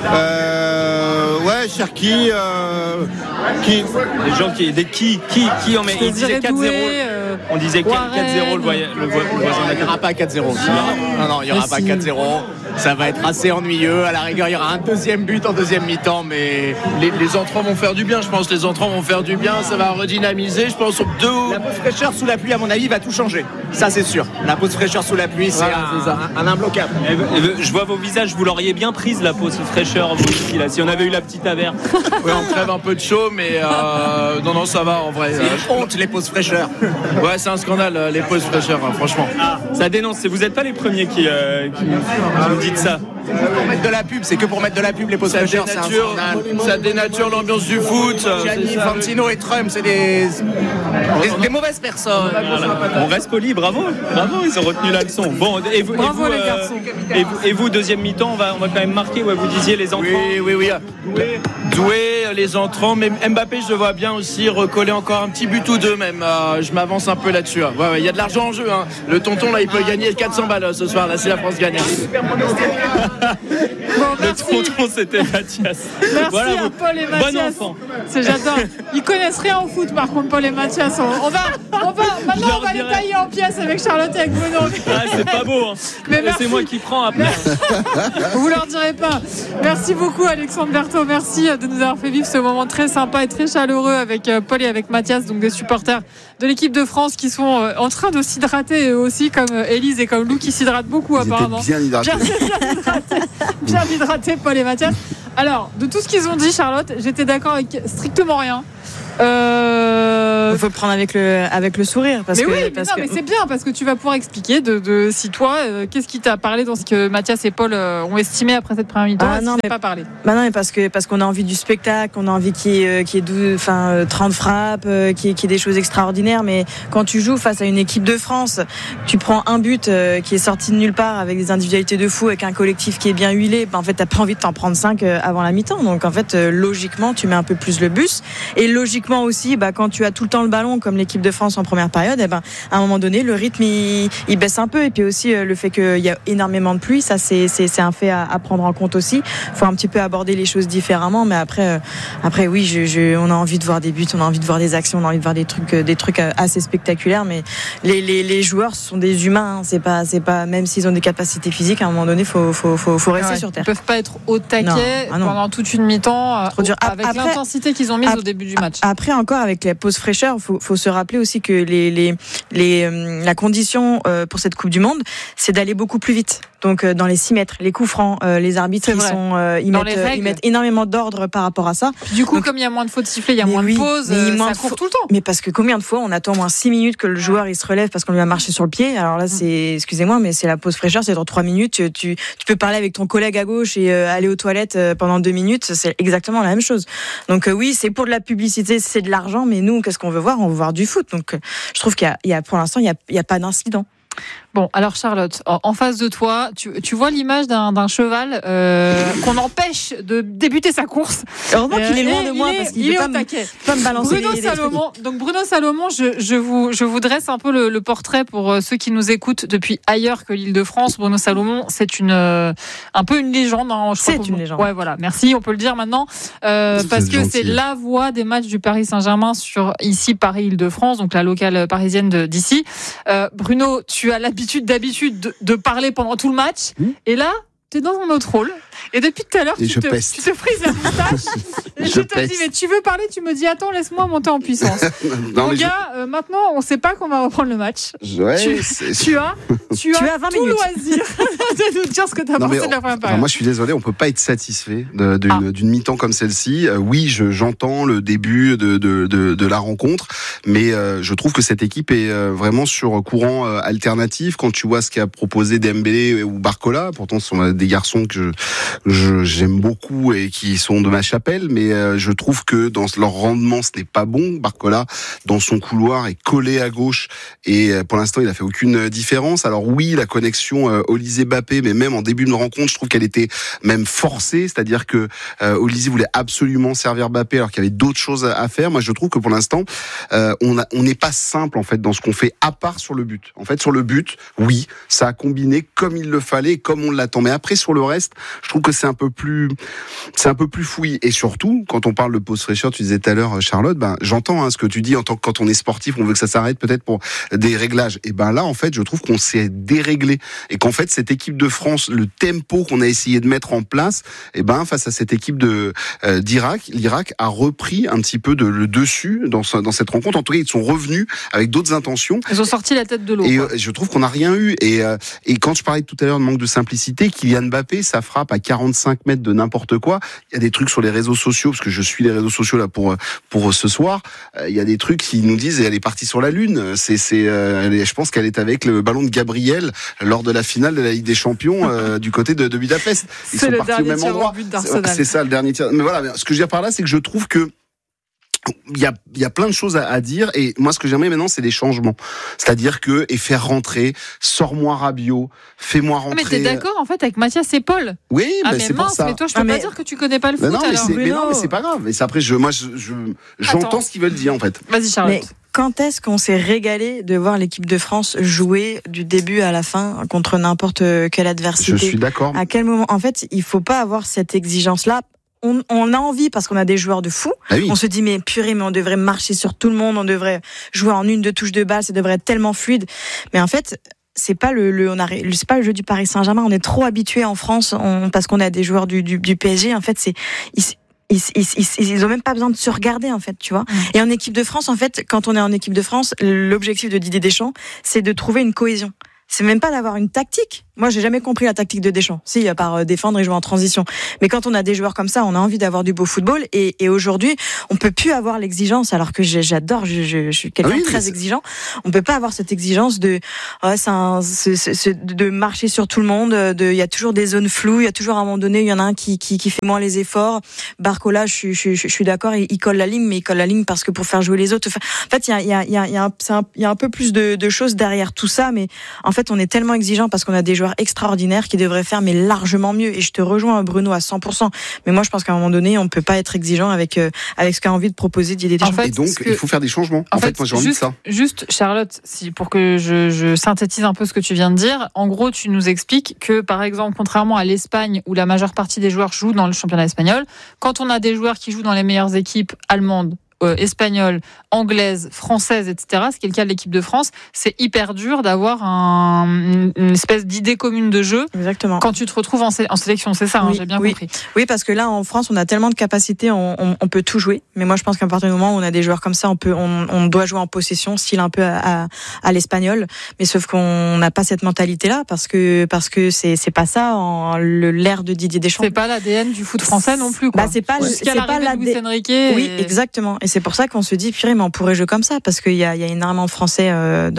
Cherki, qui... Les gens qui en met... Ils disaient 4-0. On disait 4-0 le voisin. Il n'y aura pas 4-0. Non, il n'y aura pas 4-0. Ça va être assez ennuyeux. À la rigueur, il y aura un deuxième but en deuxième mi-temps, mais les entrants vont faire du bien. Je pense les entrants vont faire du bien. Ça va redynamiser. Je pense La pause fraîcheur sous la pluie, à mon avis, va tout changer. Ça, c'est sûr. La pause fraîcheur sous la pluie, c'est un imbloquable. Je vois vos visages. Vous l'auriez bien prise, la pause fraîcheur, vous aussi, là, si on avait eu la petite averse. Ouais, on crève un peu de chaud, mais non, ça va en vrai. C'est une honte, les pauses fraîcheurs. Ouais, c'est un scandale, les pauses fraîcheurs, franchement. Ça dénonce. Vous n'êtes pas les premiers qui nous dites ça. Pour mettre de la pub, c'est que pour mettre de la pub, les pauses fraîcheurs, c'est un scandale. Ça dénature l'ambiance du foot. Gianni, Fantino et Trump, c'est des mauvaises personnes. Voilà. On reste poli, bravo, ils ont retenu la leçon. Bon, bravo les garçons. Et vous, deuxième mi-temps, on va quand même marquer. Ouais, vous disiez les entrants. Oui. Doué, les entrants, mais Mbappé, je le vois bien aussi recoller encore un petit but ou deux même. Je m'avance un peu là-dessus. Il y a de l'argent en jeu. Le tonton là, il peut gagner 400 balles ce soir. Là, si la France gagne. Bon, Le tonton, c'était Mathias. Merci à Paul et Mathias. Bon enfant. J'adore. Ils connaissent rien au foot, par contre, Paul et Mathias. Maintenant, on va les tailler en pièces avec Charlotte et avec Bruno. Ah, c'est pas beau. Hein. Mais c'est moi qui prends après. Vous leur direz pas. Merci beaucoup, Alexandre Berthaud. Merci de nous avoir fait vivre ce moment très sympa et très chaleureux avec Paul et avec Mathias, donc des supporters de l'équipe de France qui sont en train de s'hydrater aussi, comme Élise et comme Lou qui s'hydratent beaucoup apparemment. Bien hydratés. Bien hydratés, Paul et Mathias. Alors, de tout ce qu'ils ont dit, Charlotte, j'étais d'accord avec strictement rien. Il faut prendre avec le sourire parce mais c'est bien parce que tu vas pouvoir expliquer de si toi qu'est-ce qui t'a parlé dans ce que Mathias et Paul ont estimé après cette première mi-temps. Pas parlé. Non, mais parce qu'on a envie du spectacle, on a envie qu'il y ait 30 frappes, qu'il y ait des choses extraordinaires. Mais quand tu joues face à une équipe de France, tu prends un but qui est sorti de nulle part avec des individualités de fou, avec un collectif qui est bien huilé. En fait, t'as pas envie de t'en prendre 5 avant la mi-temps. Donc en fait, logiquement, tu mets un peu plus le bus. Et logiquement aussi, quand tu as tout le temps le ballon comme l'équipe de France en première période, à un moment donné le rythme il baisse un peu. Et puis aussi le fait qu'il y a énormément de pluie, ça c'est un fait à prendre en compte aussi. Faut un petit peu aborder les choses différemment, mais après oui, on a envie de voir des buts, on a envie de voir des actions, on a envie de voir des trucs assez spectaculaires, mais les joueurs sont des humains, hein. C'est pas même s'ils ont des capacités physiques, à un moment donné faut rester sur terre. Ils peuvent pas être au taquet pendant toute une mi-temps avec l'intensité qu'ils ont mise au début du match. Après encore, avec la pause fraîcheur, faut se rappeler aussi que la condition pour cette Coupe du Monde, c'est d'aller beaucoup plus vite. Donc dans les 6 mètres, les coups francs, les arbitres ils mettent énormément d'ordre par rapport à ça. Du coup, comme il y a moins de fautes sifflées, il y a moins de pauses, ça court tout le temps. Mais parce que combien de fois on attend au moins 6 minutes que le joueur il se relève parce qu'on lui a marché sur le pied. Alors là, excusez-moi, mais c'est la pause fraîcheur, c'est dans 3 minutes. Tu peux parler avec ton collègue à gauche et aller aux toilettes pendant 2 minutes. C'est exactement la même chose. Donc oui, c'est pour de la publicité, c'est de l'argent, mais nous, qu'est-ce qu'on veut voir ? On veut voir du foot. Donc je trouve qu'il y a pour l'instant, il y a pas d'incident. Bon, alors Charlotte, en face de toi, tu vois l'image d'un cheval qu'on empêche de débuter sa course. Heureusement qu'il est loin de moi parce qu'il peut pas me balancer. Bruno Salomon, je vous dresse un peu le portrait pour ceux qui nous écoutent depuis ailleurs que l'Île-de-France. Bruno Salomon, c'est un peu une légende. Hein, une légende. Ouais, voilà. Merci, on peut le dire maintenant parce que c'est la voix des matchs du Paris Saint-Germain sur ici Paris-Île-de-France, donc la locale parisienne d'ici. Bruno, tu as d'habitude de parler pendant tout le match, et là tu es dans un autre rôle et depuis tout à l'heure tu te frises la moustache et je te dis mais tu veux parler, tu me dis attends laisse-moi monter en puissance. Mon gars, maintenant on sait pas qu'on va reprendre le match. Tu as 20 tout loisir de nous dire ce que tu as pensé de la première période. Moi je suis désolé, on peut pas être satisfait d'une mi-temps comme celle-ci. Oui, j'entends le début de la rencontre, mais je trouve que cette équipe est vraiment sur courant alternatif. Quand tu vois ce qu'a proposé Dembélé ou Barcola, pourtant ce sont des garçons que j'aime beaucoup et qui sont de ma chapelle, mais je trouve que dans leur rendement ce n'est pas bon. Barcola dans son couloir est collé à gauche et pour l'instant il a fait aucune différence. Alors oui, la connexion Olysée-Mbappé, mais même en début de rencontre je trouve qu'elle était même forcée, c'est-à-dire que Olysée voulait absolument servir Mbappé alors qu'il y avait d'autres choses à faire. Moi je trouve que pour l'instant on n'est pas simple en fait dans ce qu'on fait, à part sur le but. En fait sur le but, oui, ça a combiné comme il le fallait, comme on l'attend, mais après sur le reste je trouve que c'est un peu plus fouillis. Et surtout quand on parle de pause fraîcheur, tu disais tout à l'heure Charlotte, j'entends ce que tu dis en tant que quand on est sportif on veut que ça s'arrête peut-être pour des réglages, et là en fait je trouve qu'on s'est déréglé et qu'en fait cette équipe de France, le tempo qu'on a essayé de mettre en place, face à cette équipe d'Irak, l'Irak a repris un petit peu le dessus dans cette rencontre. En tout cas ils sont revenus avec d'autres intentions, ils ont sorti la tête de l'eau et je trouve qu'on n'a rien eu et quand je parlais tout à l'heure de manque de simplicité, Kylian Mbappé, ça frappe à 45 mètres de n'importe quoi. Il y a des trucs sur les réseaux sociaux, parce que je suis les réseaux sociaux là pour ce soir. Il y a des trucs qui nous disent elle est partie sur la Lune. Je pense qu'elle est avec le ballon de Gabriel lors de la finale de la Ligue des Champions du côté de Budapest. Ils sont partis au même endroit. C'est ça le dernier tir. Mais voilà, ce que je veux dire par là, c'est que je trouve que il y a plein de choses à dire, et moi ce que j'aimerais maintenant c'est des changements, c'est-à-dire faire rentrer, sors-moi Rabiot, fais-moi rentrer. Mais t'es d'accord en fait avec Mathias et Paul? Oui, mais c'est pour ça. Mais toi je peux pas dire que tu connais pas le foot. Mais non, mais c'est pas grave. Et après j'entends ce qu'ils veulent dire en fait. Vas-y Charlotte. quand est-ce qu'on s'est régalé de voir l'équipe de France jouer du début à la fin contre n'importe quelle adversité? Je suis d'accord. À quel moment? En fait, il faut pas avoir cette exigence-là. On a envie parce qu'on a des joueurs de fou. Ah oui. On se dit mais purée, mais on devrait marcher sur tout le monde, on devrait jouer en 1-2 touches de balle, ça devrait être tellement fluide. Mais en fait, c'est pas c'est pas le jeu du Paris Saint-Germain. On est trop habitués en France, parce qu'on a des joueurs du PSG. En fait, ils ont même pas besoin de se regarder, en fait, tu vois. Et en équipe de France, en fait, quand on est en équipe de France, l'objectif de Didier Deschamps, c'est de trouver une cohésion. C'est même pas d'avoir une tactique. Moi, j'ai jamais compris la tactique de Deschamps. Si, à part défendre et jouer en transition. Mais quand on a des joueurs comme ça, on a envie d'avoir du beau football. Et aujourd'hui, on peut plus avoir l'exigence, alors que j'adore, je suis quelqu'un de très exigeant. On peut pas avoir cette exigence de marcher sur tout le monde. Il y a toujours des zones floues. Il y a toujours à un moment donné, il y en a un qui fait moins les efforts. Barcola, je suis d'accord, il colle la ligne, mais il colle la ligne parce que pour faire jouer les autres. En fait, il y a un peu plus de choses derrière tout ça. Mais en fait, on est tellement exigeant parce qu'on a des joueurs extraordinaires qui devraient faire mais largement mieux. Et je te rejoins, Bruno, à 100%. Mais moi, je pense qu'à un moment donné, on peut pas être exigeant avec ce qu'a envie de proposer Didier Deschamps. Et donc, il faut faire des changements. En fait, moi, j'ai envie de ça. Juste, Charlotte, pour que je synthétise un peu ce que tu viens de dire, en gros, tu nous expliques que, par exemple, contrairement à l'Espagne, où la majeure partie des joueurs jouent dans le championnat espagnol, quand on a des joueurs qui jouent dans les meilleures équipes allemandes, espagnole, anglaise, française, etc., ce qui est le cas de l'équipe de France, c'est hyper dur d'avoir une espèce d'idée commune de jeu. Exactement. Quand tu te retrouves en sélection, c'est ça, j'ai bien compris. Oui, parce que là, en France, on a tellement de capacités, on peut tout jouer. Mais moi, je pense qu'à partir du moment où on a des joueurs comme ça, on doit jouer en possession, style un peu à l'espagnol. Mais sauf qu'on n'a pas cette mentalité-là, parce que c'est pas ça, l'ère de Didier Deschamps. C'est pas l'ADN du foot français non plus, quoi. C'est pas l'ADN. Oui, exactement. Et c'est pour ça qu'on se dit, purée, mais on pourrait jouer comme ça, parce qu'il y a énormément de Français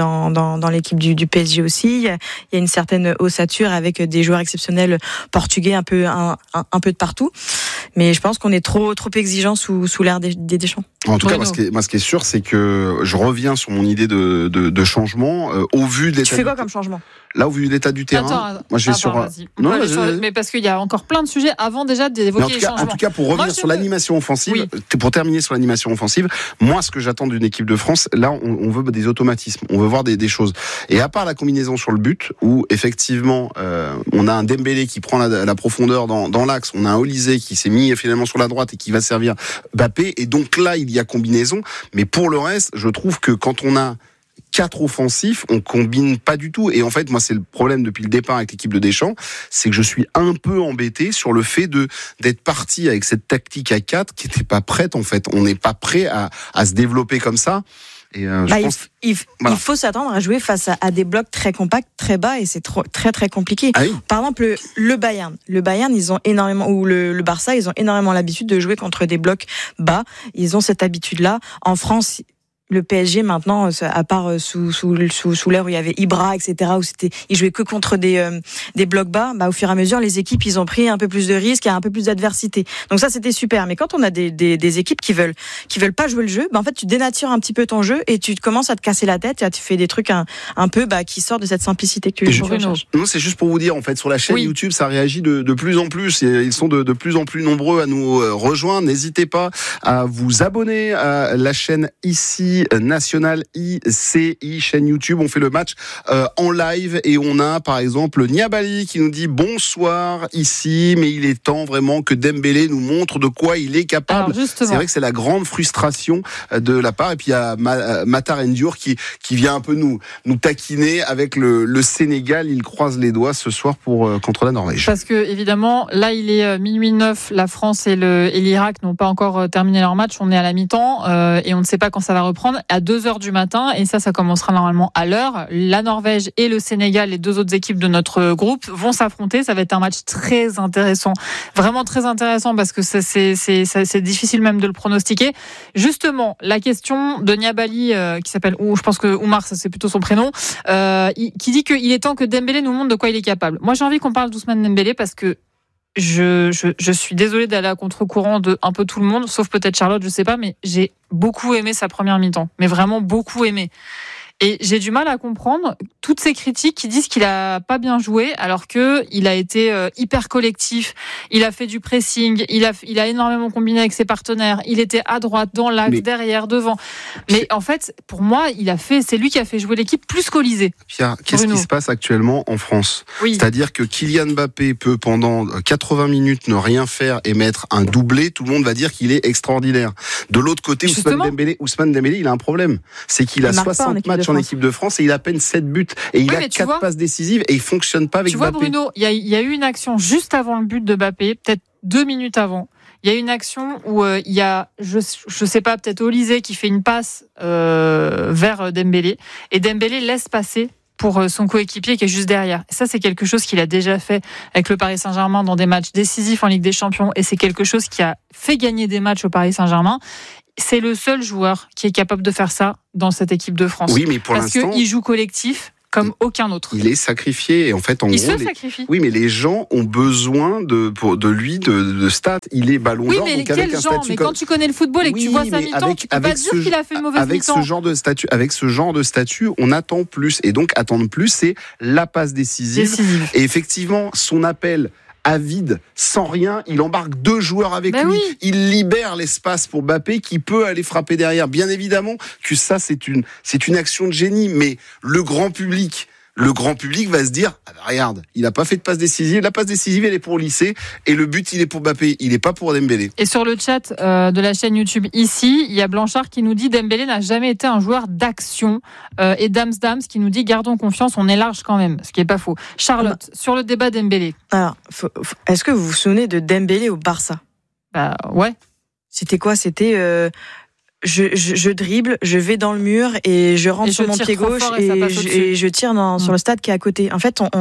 dans l'équipe du PSG aussi. Il y a une certaine ossature avec des joueurs exceptionnels portugais un peu de partout. Mais je pense qu'on est trop exigeant sous l'ère des Deschamps. En tout cas, moi, ce qui est sûr, c'est que je reviens sur mon idée de changement au vu de l'état. Tu fais quoi comme changement? Là, au vu de l'état du terrain, moi je vais sur. Mais parce qu'il y a encore plein de sujets avant déjà d'évoquer les changements. En tout cas, pour revenir sur l'animation offensive, pour terminer sur l'animation offensive, moi, ce que j'attends d'une équipe de France, là, on veut des automatismes, on veut voir des choses. Et à part la combinaison sur le but, où effectivement, on a un Dembélé qui prend la profondeur dans l'axe, on a un Olysée qui s'est mis finalement sur la droite et qui va servir Mbappé. Et donc là, il y a combinaison. Mais pour le reste, je trouve que quand on a 4 offensifs, on combine pas du tout. Et en fait, moi, c'est le problème depuis le départ avec l'équipe de Deschamps, c'est que je suis un peu embêté sur le fait d'être parti avec cette tactique à 4 qui n'était pas prête, en fait. On n'est pas prêt à se développer comme ça. Et il faut s'attendre à jouer face à des blocs très compacts, très bas, et c'est très très compliqué. Ah oui. Par exemple, le Bayern, ils ont énormément, ou le Barça, ils ont énormément l'habitude de jouer contre des blocs bas. Ils ont cette habitude-là. En France, le PSG maintenant, à part sous l'ère où il y avait Ibra, etc., où ils jouaient que contre des blocs bas, au fur et à mesure, les équipes, ils ont pris un peu plus de risques et un peu plus d'adversité. Donc ça, c'était super. Mais quand on a des équipes qui veulent pas jouer le jeu, en fait, tu dénatures un petit peu ton jeu et tu commences à te casser la tête et tu fais des trucs un peu qui sortent de cette simplicité que tu recherches. Non, c'est juste pour vous dire, en fait, sur la chaîne YouTube, ça réagit de plus en plus. Ils sont de plus en plus nombreux à nous rejoindre. N'hésitez pas à vous abonner à la chaîne ici nationale ICI, chaîne YouTube. On fait le match en live et on a par exemple Niabali qui nous dit bonsoir ici, mais il est temps vraiment que Dembélé nous montre de quoi il est capable. C'est vrai que c'est la grande frustration de la part. Et puis il y a Matar Ndour qui vient un peu nous taquiner avec le Sénégal. Il croise les doigts ce soir contre la Norvège. Parce que évidemment, là il est minuit 9, la France et l'Irak n'ont pas encore terminé leur match. On est à la mi-temps et on ne sait pas quand ça va reprendre. À 2h du matin, et ça commencera normalement à l'heure. La Norvège et le Sénégal, les deux autres équipes de notre groupe, vont s'affronter. Ça va être un match très intéressant, vraiment très intéressant, parce que c'est difficile même de le pronostiquer. Justement, la question de Niabali, qui s'appelle, je pense que Oumar, ça c'est plutôt son prénom, qui dit qu'il est temps que Dembélé nous montre de quoi il est capable. Moi, j'ai envie qu'on parle d'Ousmane Dembélé, parce que je suis désolée d'aller à contre-courant de un peu tout le monde, sauf peut-être Charlotte, je sais pas, mais j'ai beaucoup aimé sa première mi-temps, mais vraiment beaucoup aimé. Et j'ai du mal à comprendre toutes ces critiques qui disent qu'il a pas bien joué, alors que il a été hyper collectif, il a fait du pressing, il a énormément combiné avec ses partenaires, il était à droite, dans l'axe, derrière, devant. Mais en fait, pour moi, c'est lui qui a fait jouer l'équipe plus qu'Olysée. Pierre, qu'est-ce qui se passe actuellement en France ? Oui. C'est-à-dire que Kylian Mbappé peut pendant 80 minutes ne rien faire et mettre un doublé, tout le monde va dire qu'il est extraordinaire. De l'autre côté, Ousmane Dembélé, il a un problème. C'est qu'il a 60 matchs en équipe de France et il a à peine 7 buts. Et il a 4 passes décisives et il fonctionne pas avec Mbappé. Tu vois, Bruno, il y a eu une action juste avant le but de Mbappé, peut-être 2 minutes avant. Il y a une action où il y a, je sais pas, peut-être Olysée qui fait une passe vers Dembélé. Et Dembélé laisse passer pour son coéquipier qui est juste derrière. Et ça, c'est quelque chose qu'il a déjà fait avec le Paris Saint-Germain dans des matchs décisifs en Ligue des Champions. Et c'est quelque chose qui a fait gagner des matchs au Paris Saint-Germain. C'est le seul joueur qui est capable de faire ça dans cette équipe de France. Oui, mais pour l'instant, parce qu'il joue collectif comme aucun autre. Il est sacrifié et en fait, il se sacrifie. Oui, mais les gens ont besoin de lui de stats. Il est Ballon d'Or. Oui, mais quel genre ? Mais quand tu connais le football et que tu vois sa mi-temps, tu peux pas dire qu'il a fait une mauvaise mi-temps. Avec ce genre de statut, on attend plus et donc attendre plus, c'est la passe décisive. Et effectivement, son appel à vide, sans rien, il embarque 2 joueurs avec lui. Oui. Il libère l'espace pour Mbappé qui peut aller frapper derrière. Bien évidemment que ça, c'est une action de génie, mais le grand public va se dire, regarde, il n'a pas fait de passe décisive. La passe décisive, elle est pour Olysée et le but, il est pour Mbappé. Il n'est pas pour Dembélé. Et sur le chat de la chaîne YouTube ici, il y a Blanchard qui nous dit Dembélé n'a jamais été un joueur d'action. Et Dams qui nous dit gardons confiance, on est large quand même. Ce qui n'est pas faux. Charlotte, sur le débat Dembélé. Alors, est-ce que vous vous souvenez de Dembélé au Barça ? Bah ouais. C'était quoi ? C'était... Je dribble, je vais dans le mur et je rentre sur mon pied gauche et je tire sur le stade qui est à côté. En fait,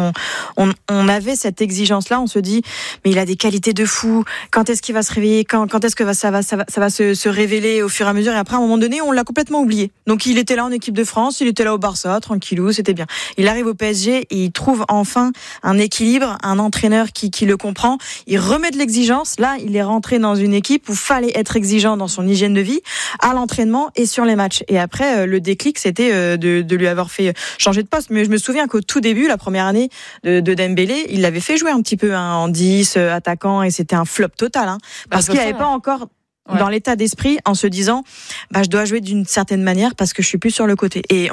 on avait cette exigence-là. On se dit, mais il a des qualités de fou. Quand est-ce qu'il va se réveiller ? Quand est-ce que ça va se révéler au fur et à mesure ? Et après, à un moment donné, on l'a complètement oublié. Donc, il était là en équipe de France, il était là au Barça, tranquillou, c'était bien. Il arrive au PSG et il trouve enfin un équilibre, un entraîneur qui le comprend. Il remet de l'exigence. Là, il est rentré dans une équipe où fallait être exigeant dans son hygiène de vie, à l'entraînement et sur les matchs. Et après, le déclic, c'était de lui avoir fait changer de poste. Mais je me souviens qu'au tout début, la première année de Dembélé, il l'avait fait jouer un petit peu en 10, attaquant, et c'était un flop total. Parce qu'il n'avait pas encore dans l'état d'esprit en se disant je dois jouer d'une certaine manière parce que je suis plus sur le côté. Et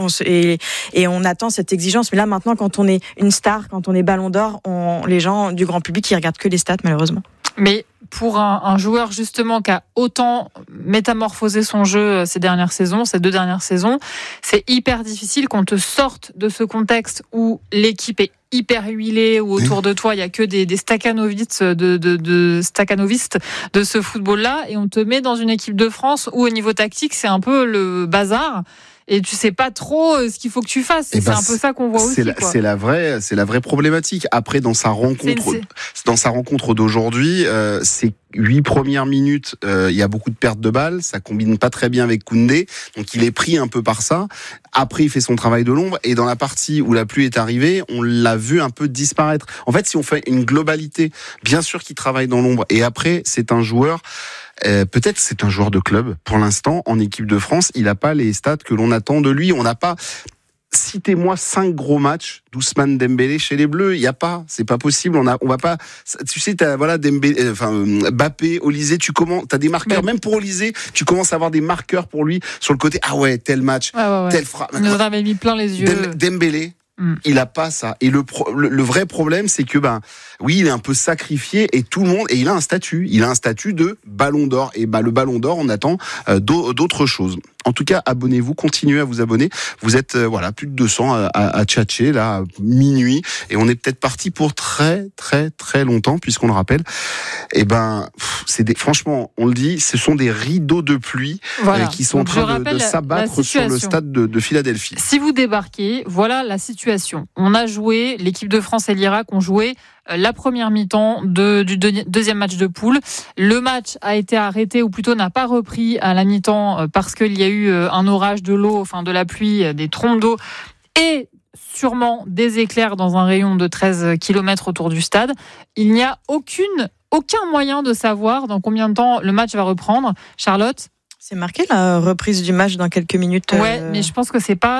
on attend cette exigence. Mais là, maintenant, quand on est une star, quand on est Ballon d'Or, les gens du grand public, ils regardent que les stats, malheureusement. Mais pour un joueur justement qui a autant métamorphosé son jeu ces 2 dernières saisons, c'est hyper difficile qu'on te sorte de ce contexte où l'équipe est hyper huilée, où autour de toi il y a que des staccanovistes de ce football-là, et on te met dans une équipe de France où au niveau tactique c'est un peu le bazar. Et tu sais pas trop ce qu'il faut que tu fasses. C'est un peu ça qu'on voit aussi. C'est la vraie problématique. Après, dans sa rencontre d'aujourd'hui, ces 8 premières minutes, il y a beaucoup de pertes de balles. Ça combine pas très bien avec Koundé. Donc, il est pris un peu par ça. Après, il fait son travail de l'ombre. Et dans la partie où la pluie est arrivée, on l'a vu un peu disparaître. En fait, si on fait une globalité, bien sûr qu'il travaille dans l'ombre. Et après, c'est un joueur... peut-être c'est un joueur de club. Pour l'instant, en équipe de France, il n'a pas les stats que l'on attend de lui. On n'a pas... Citez-moi 5 gros matchs d'Ousmane Dembélé chez les Bleus. Il y a pas, c'est pas possible. On va pas. Tu sais, Dembélé, Mbappé, Olysée. T'as des marqueurs. Même pour Olysée, tu commences à avoir des marqueurs pour lui sur le côté. Ah ouais, tel match, telle frappe. Il nous en avait mis plein les yeux. Dembélé. Il a pas ça. Et le vrai problème, c'est que oui, il est un peu sacrifié et tout le monde, et il a un statut. Il a un statut de Ballon d'Or. Et le Ballon d'Or, on attend d'autres choses. En tout cas, abonnez-vous, continuez à vous abonner. Vous êtes plus de 200 à tchatcher là, minuit, et on est peut-être parti pour très très très longtemps, puisqu'on le rappelle. Franchement, on le dit, ce sont des rideaux de pluie qui sont en train de s'abattre sur le stade de Philadelphie. Si vous débarquez, voilà la situation. On a joué, l'équipe de France et l'Irak ont joué la première mi-temps du deuxième match de poule. Le match a été arrêté, ou plutôt n'a pas repris à la mi-temps parce qu'il y a eu un orage de l'eau, de la pluie, des trompes d'eau et sûrement des éclairs dans un rayon de 13 km autour du stade. Il n'y a aucun moyen de savoir dans combien de temps le match va reprendre. Charlotte ? C'est marqué la reprise du match dans quelques minutes. Ouais, mais je pense que c'est pas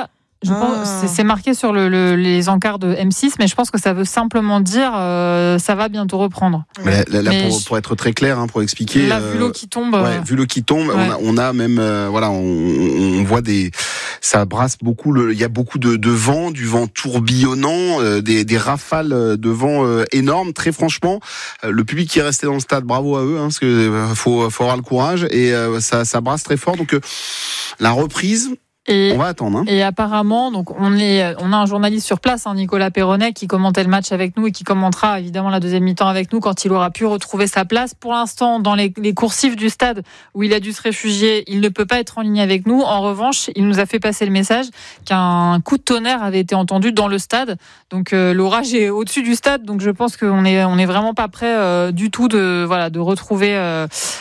Je pense, c'est marqué sur les encarts de M6, mais je pense que ça veut simplement dire ça va bientôt reprendre. Mais pour être très clair, pour expliquer. Là, vu l'eau qui tombe. Vu l'eau qui tombe, on a même, on voit ça brasse beaucoup. Il y a beaucoup de vent, du vent tourbillonnant, des rafales de vent énormes. Très franchement, le public qui est resté dans le stade, bravo à eux, parce que faut avoir le courage et ça brasse très fort. Donc la reprise. On va attendre. Et apparemment, donc on a un journaliste sur place, Nicolas Perronnet, qui commentait le match avec nous et qui commentera évidemment la deuxième mi-temps avec nous quand il aura pu retrouver sa place. Pour l'instant, dans les coursifs du stade où il a dû se réfugier, il ne peut pas être en ligne avec nous. En revanche, il nous a fait passer le message qu'un coup de tonnerre avait été entendu dans le stade. Donc l'orage est au-dessus du stade, donc je pense qu'on est vraiment pas prêt du tout de retrouver,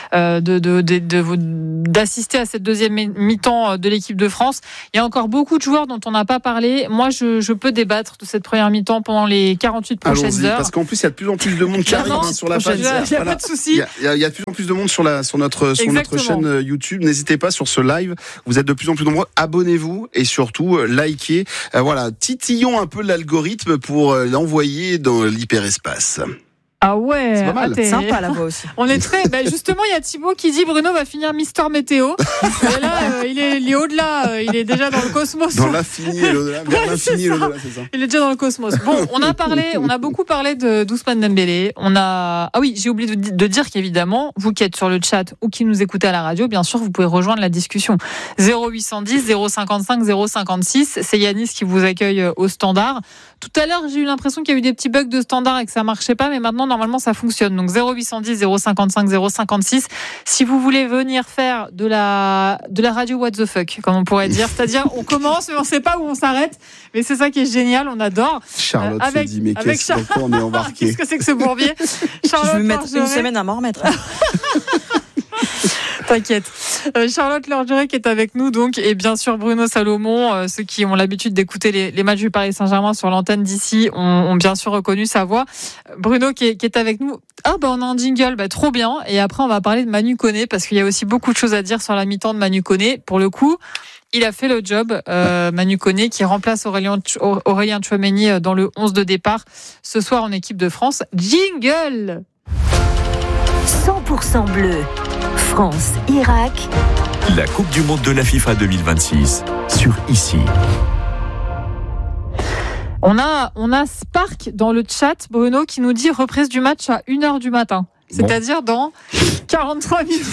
d'assister à cette deuxième mi-temps de l'équipe de France. Il y a encore beaucoup de joueurs dont on n'a pas parlé. Moi, je peux débattre de cette première mi-temps pendant les 48 prochaines heures. Parce qu'en plus, il y a de plus en plus de monde qui arrive sur la page. Il n'y a pas de souci. Il y a de plus en plus de monde sur notre chaîne YouTube. N'hésitez pas sur ce live. Vous êtes de plus en plus nombreux. Abonnez-vous et surtout, likez. Titillons un peu l'algorithme pour l'envoyer dans l'hyperespace. Ah ouais, c'est pas mal. Sympa là-bas aussi. On est très. Justement, il y a Thibaut qui dit Bruno va finir Mister Météo. Et là, il est au-delà. Il est déjà dans le cosmos. Dans l'infini et l'au-delà. Vers l'infini et l'au-delà, c'est ça. Il est déjà dans le cosmos. Bon, on a beaucoup parlé d'Ousmane Dembélé. Ah oui, j'ai oublié de dire qu'évidemment, vous qui êtes sur le chat ou qui nous écoutez à la radio, bien sûr, vous pouvez rejoindre la discussion. 0810 055 056. C'est Yanis qui vous accueille au standard. Tout à l'heure, j'ai eu l'impression qu'il y a eu des petits bugs de standard et que ça marchait pas, mais maintenant, normalement, ça fonctionne. Donc 0810 055 056. Si vous voulez venir faire de la radio what the fuck, comme on pourrait dire, c'est-à-dire on commence mais on sait pas où on s'arrête, mais c'est ça qui est génial, on adore. Charlotte se dit mais qu'est-ce qu'on est embarqué. Qu'est-ce que c'est que ce bourbier? Charlotte, je vais mettre une semaine à m'en remettre. T'inquiète. Charlotte Lorgerec est avec nous donc, et bien sûr Bruno Salomon. Ceux qui ont l'habitude d'écouter les matchs du Paris Saint-Germain sur l'antenne d'ici ont bien sûr reconnu sa voix. Bruno qui est avec nous. On a un jingle, trop bien. Et après on va parler de Manu Koné parce qu'il y a aussi beaucoup de choses à dire sur la mi-temps de Manu Koné. Pour le coup, il a fait le job. Manu Koné qui remplace Aurélien Tchouameni dans le 11 de départ ce soir en équipe de France. Jingle. 100% bleu. France-Irak. La Coupe du Monde de la FIFA 2026 sur ICI. On a Spark dans le chat, Bruno, qui nous dit reprise du match à 1h du matin. C'est-à-dire dans 43 minutes.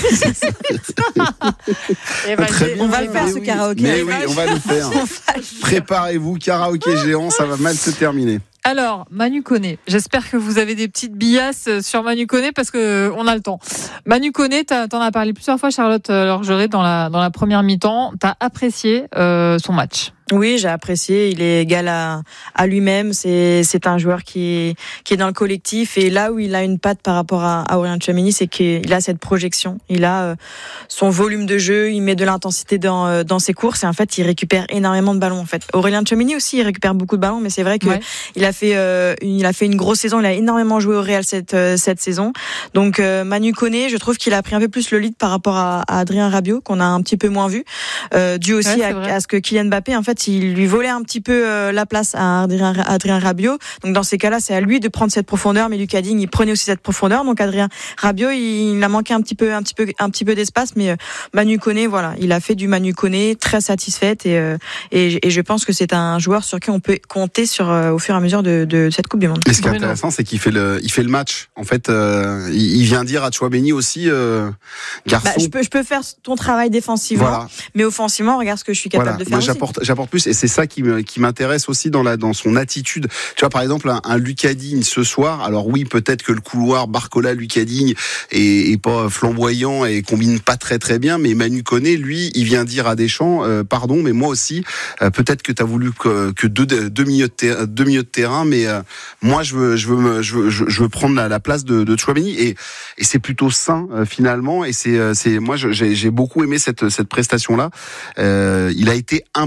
On va le faire ce karaoké. Mais oui, on va le faire. Préparez-vous, karaoké géant, ça va mal se terminer. Alors, Manu Koné, j'espère que vous avez des petites billasses sur Manu Koné parce que on a le temps. Manu Koné, t'en as parlé plusieurs fois, Charlotte Lorgerec, dans la première mi-temps. T'as apprécié son match? Oui, j'ai apprécié. Il est égal à lui-même. C'est un joueur qui est dans le collectif. Et là où il a une patte par rapport à Aurélien Tchouameni, c'est qu'il a cette projection. Il a son volume de jeu. Il met de l'intensité dans ses courses. Et en fait, il récupère énormément de ballons. En fait, Aurélien Tchouameni aussi, il récupère beaucoup de ballons. Mais c'est vrai que il a fait une grosse saison. Il a énormément joué au Real cette saison. Donc Manu Koné, je trouve qu'il a pris un peu plus le lead par rapport à Adrien Rabiot, qu'on a un petit peu moins vu, dû aussi à ce que Kylian Mbappé, en fait, il lui volait un petit peu la place à Adrien Rabiot. Donc dans ces cas-là, c'est à lui de prendre cette profondeur, mais Lucas Digne, il prenait aussi cette profondeur. Donc Adrien Rabiot, il a manqué un petit peu d'espace, mais Manu Koné, voilà, il a fait du Manu Koné, très satisfaite et je pense que c'est un joueur sur qui on peut compter au fur et à mesure de cette Coupe du Monde. Et ce qui est intéressant, c'est qu'il fait le match. En fait, il vient dire à Tchouameni aussi, garçon. Je peux faire ton travail défensivement, mais offensivement, regarde ce que je suis capable de faire. Moi, j'apporte plus, et c'est ça qui m'intéresse aussi dans son attitude. Tu vois, par exemple, un Lucas Digne ce soir. Alors oui, peut-être que le couloir Barcola-Lucas Digne est pas flamboyant et combine pas très très bien, mais Manu Koné, lui, il vient dire à Deschamps, pardon, mais moi aussi, peut-être que t'as voulu que deux milieux de terrain, mais moi je veux prendre la place de Tchouameni, et c'est plutôt sain finalement, et c'est moi j'ai beaucoup aimé cette prestation là. Il a été impactant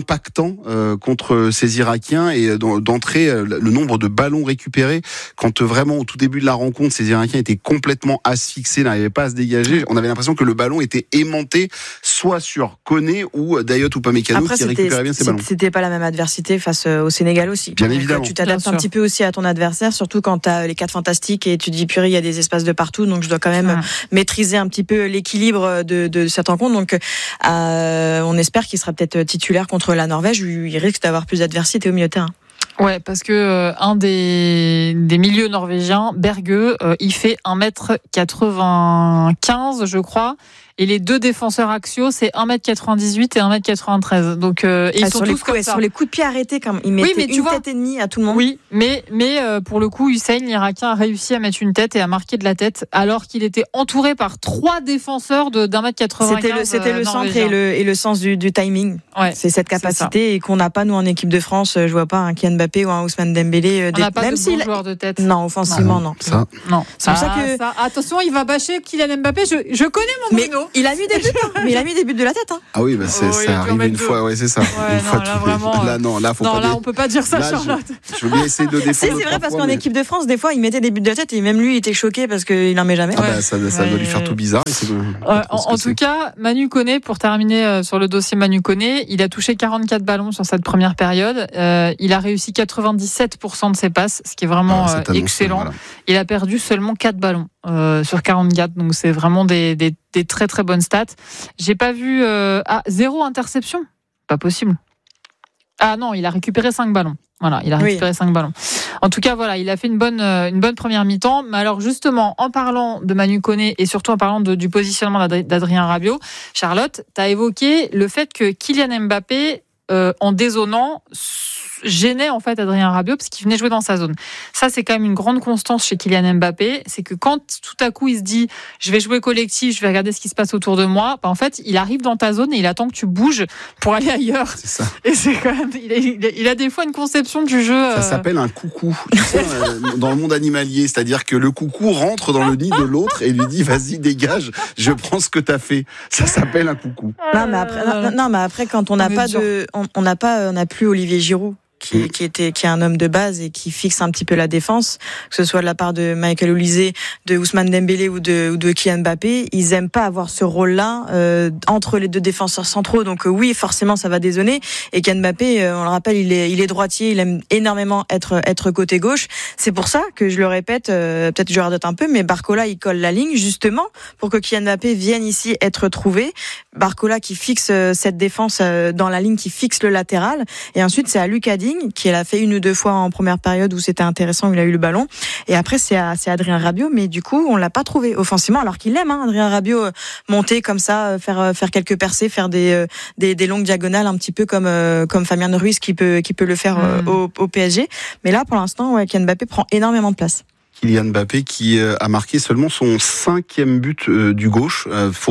mi-temps contre ces Irakiens et d'entrer le nombre de ballons récupérés quand vraiment au tout début de la rencontre ces Irakiens étaient complètement asphyxiés, n'arrivaient pas à se dégager. On avait l'impression que le ballon était aimanté soit sur Koné ou Dayot ou Upamecano qui récupérait bien ces ballons. C'était pas la même adversité face au Sénégal aussi. Bien évidemment. Tu t'adaptes un petit peu aussi à ton adversaire, surtout quand tu as les 4 fantastiques et tu te dis purée, il y a des espaces de partout, donc je dois quand même maîtriser un petit peu l'équilibre de cette rencontre. Donc on espère qu'il sera peut-être titulaire contre la Norvège où il risque d'avoir plus d'adversité au milieu de terrain. Ouais, parce que un des milieux norvégiens, Berge, il fait 1m95, je crois. Et les 2 défenseurs axiaux, c'est 1m98 et 1m93. Donc, ils sont tous comme ça. Sur les coups de pied arrêtés, comme ils mettaient une tête et demie à tout le monde. Oui, mais pour le coup, Hussein, l'Irakien, a réussi à mettre une tête et à marquer de la tête, alors qu'il était entouré par 3 défenseurs d'1m95. C'était le centre et le sens du timing. Ouais, c'est cette capacité et qu'on n'a pas, nous, en équipe de France. Je vois pas un Kylian Mbappé ou un Ousmane Dembélé. On n'a pas de bons joueurs de tête. Non, offensivement, non. Non. C'est pour ça que... Attention, il va bâcher Kylian Mbappé. Je connais mon Bruno. Il a mis des buts, mais il a mis des buts de la tête. Ah oui, ça arrive une fois, ouais, c'est ça. Ouais, une fois là, vraiment. Là, faut pas. Là, on peut pas dire ça, là, Charlotte. Je vais essayer de défendre. C'est vrai parce qu'en équipe de France, des fois, il mettait des buts de la tête et même lui, il était choqué parce qu'il n'en met jamais. Ça doit lui faire tout bizarre. En tout cas, Manu Koné, pour terminer sur le dossier Manu Koné, il a touché 44 ballons sur cette première période. Il a réussi 97% de ses passes, ce qui est vraiment excellent. Voilà. Il a perdu seulement 4 ballons sur 44, donc c'est vraiment des très très bonnes stats. J'ai pas vu 0 interception, pas possible. Ah non, il a récupéré 5 ballons. Voilà, il a récupéré 5 ballons. En tout cas, voilà, il a fait une bonne première mi-temps. Mais alors justement, en parlant de Manu Koné et surtout en parlant du positionnement d'Adrien Rabiot, Charlotte, tu as évoqué le fait que Kylian Mbappé, en dézonant, gênait en fait Adrien Rabiot parce qu'il venait jouer dans sa zone. Ça, c'est quand même une grande constance chez Kylian Mbappé, c'est que quand tout à coup il se dit je vais jouer collectif, je vais regarder ce qui se passe autour de moi, en fait il arrive dans ta zone et il attend que tu bouges pour aller ailleurs. C'est ça. Et c'est quand même, il a des fois une conception du jeu. Ça s'appelle un coucou. Tu sais, dans le monde animalier, c'est-à-dire que le coucou rentre dans le nid de l'autre et lui dit vas-y dégage, je prends ce que t'as fait. Ça s'appelle un coucou. Non mais après quand on n'a pas on n'a plus Olivier Giroud. Qui est un homme de base et qui fixe un petit peu la défense, que ce soit de la part de Michael Olise, de Ousmane Dembélé ou de Kylian Mbappé, ils aiment pas avoir ce rôle-là entre les 2 défenseurs centraux. Donc oui, forcément, ça va dézonner. Et Kylian Mbappé, on le rappelle, il est droitier, il aime énormément être côté gauche. C'est pour ça que je le répète, peut-être je radote un peu, mais Barcola il colle la ligne justement pour que Kylian Mbappé vienne ici être trouvé. Barcola qui fixe cette défense dans la ligne, qui fixe le latéral, et ensuite c'est à Lucas Digne qui l'a fait 1 ou 2 fois en première période où c'était intéressant, où il a eu le ballon, et après c'est Adrien Rabiot, mais du coup on l'a pas trouvé offensivement alors qu'il aime Adrien Rabiot monter comme ça, faire quelques percées, faire des longues diagonales un petit peu comme Fabien Ruiz qui peut le faire au PSG, mais là pour l'instant Kylian Mbappé prend énormément de place. Kylian Mbappé qui a marqué seulement son 5e but du gauche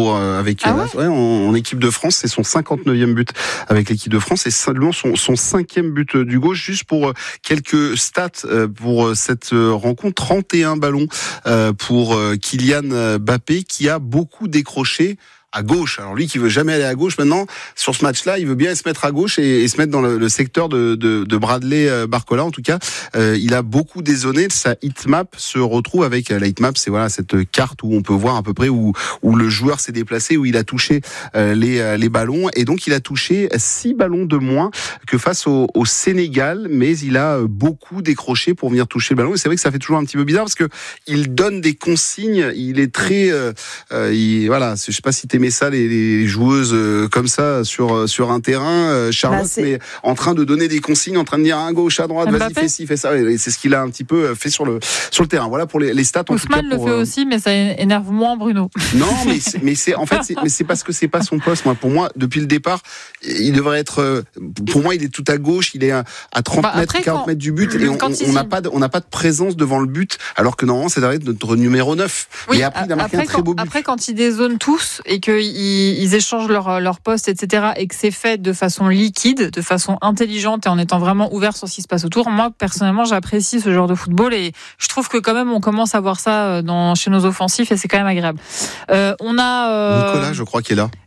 en équipe de France, c'est son 59e but avec l'équipe de France et seulement son 5e but du gauche. Juste pour quelques stats pour cette rencontre, 31 ballons pour Kylian Mbappé qui a beaucoup décroché à gauche. Alors lui qui veut jamais aller à gauche maintenant, sur ce match-là, il veut bien se mettre à gauche et se mettre dans le secteur de Bradley Barcola. En tout cas, il a beaucoup dézonné. Sa heatmap se retrouve avec la heatmap, c'est cette carte où on peut voir à peu près où le joueur s'est déplacé, où il a touché les ballons. Et donc il a touché 6 ballons de moins que face au Sénégal, mais il a beaucoup décroché pour venir toucher le ballon. Et c'est vrai que ça fait toujours un petit peu bizarre parce que il donne des consignes. Il est très, je sais pas si t'aimais ça, les joueuses comme ça sur un terrain, Charlotte, mais en train de donner des consignes, en train de dire à gauche, à droite, vas-y, fais ci, fais ça. Et c'est ce qu'il a un petit peu fait sur le terrain. Voilà pour les stats. Ousmane le fait aussi, mais ça énerve moins Bruno. Non, mais c'est parce que c'est pas son poste. Pour moi, depuis le départ, il devrait être. Pour moi, il est tout à gauche. Il est à 30 mètres, 40 mètres du but, et on n'a pas de présence devant le but, alors que normalement, c'est notre numéro 9. Oui, et après, il a marqué un très beau but. Après, quand ils dézonent tous et qu'ils échangent leur poste, etc., et que c'est fait de façon liquide, de façon intelligente et en étant vraiment ouvert sur ce qui se passe autour, moi, personnellement, j'apprécie ce genre de football et je trouve que quand même, on commence à voir ça chez nos offensifs et c'est quand même agréable. On a Nicolas, je crois qu'il est là.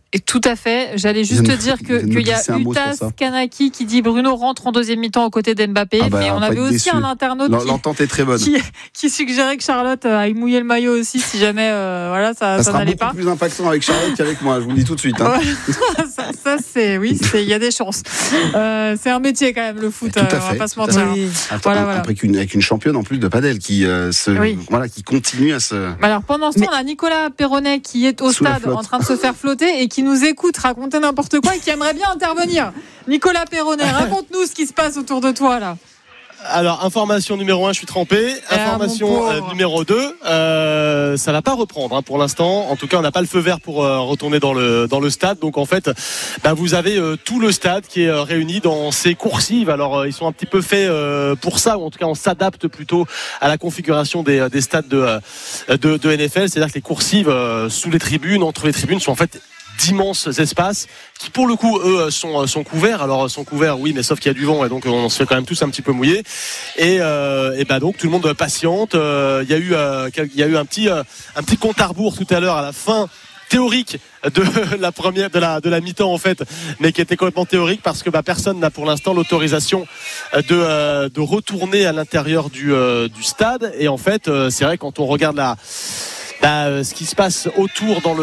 Et tout à fait. J'allais juste te dire qu'il y a Utas Kanaki qui dit Bruno rentre en deuxième mi-temps aux côtés d'Mbappé. Mais on avait aussi un internaute l'entente est très bonne. Qui suggérait que Charlotte aille mouiller le maillot aussi si jamais ça n'allait pas. Ça sera beaucoup plus impactant avec Charlotte qu'avec moi, je vous le dis tout de suite. Hein. ça c'est il y a des chances. C'est un métier quand même le foot. On va pas se mentir. Voilà. Avec une championne en plus de padel qui qui continue à se. Alors pendant ce temps, on a Nicolas Perronnet qui est au stade en train de se faire flotter et qui nous écoute raconter n'importe quoi et qui aimerait bien intervenir. Nicolas Perronnet, raconte-nous ce qui se passe autour de toi là. Alors, information numéro 1, je suis trempé. Information numéro 2, ça va pas reprendre pour l'instant. En tout cas, on n'a pas le feu vert pour retourner dans le stade. Donc en fait, vous avez tout le stade qui est réuni dans ces coursives. Alors ils sont un petit peu faits pour ça, ou en tout cas on s'adapte plutôt à la configuration des stades de NFL. C'est-à-dire que les coursives sous les tribunes, entre les tribunes, sont en fait d'immenses espaces qui pour le coup eux sont couverts. Alors sont couverts oui, mais sauf qu'il y a du vent et donc on se fait quand même tous un petit peu mouiller et donc tout le monde patiente. Il y a eu un petit compte à rebours tout à l'heure à la fin théorique de la première de la mi-temps en fait, mais qui était complètement théorique parce que personne n'a pour l'instant l'autorisation de retourner à l'intérieur du stade. Et en fait c'est vrai quand on regarde ce qui se passe autour dans le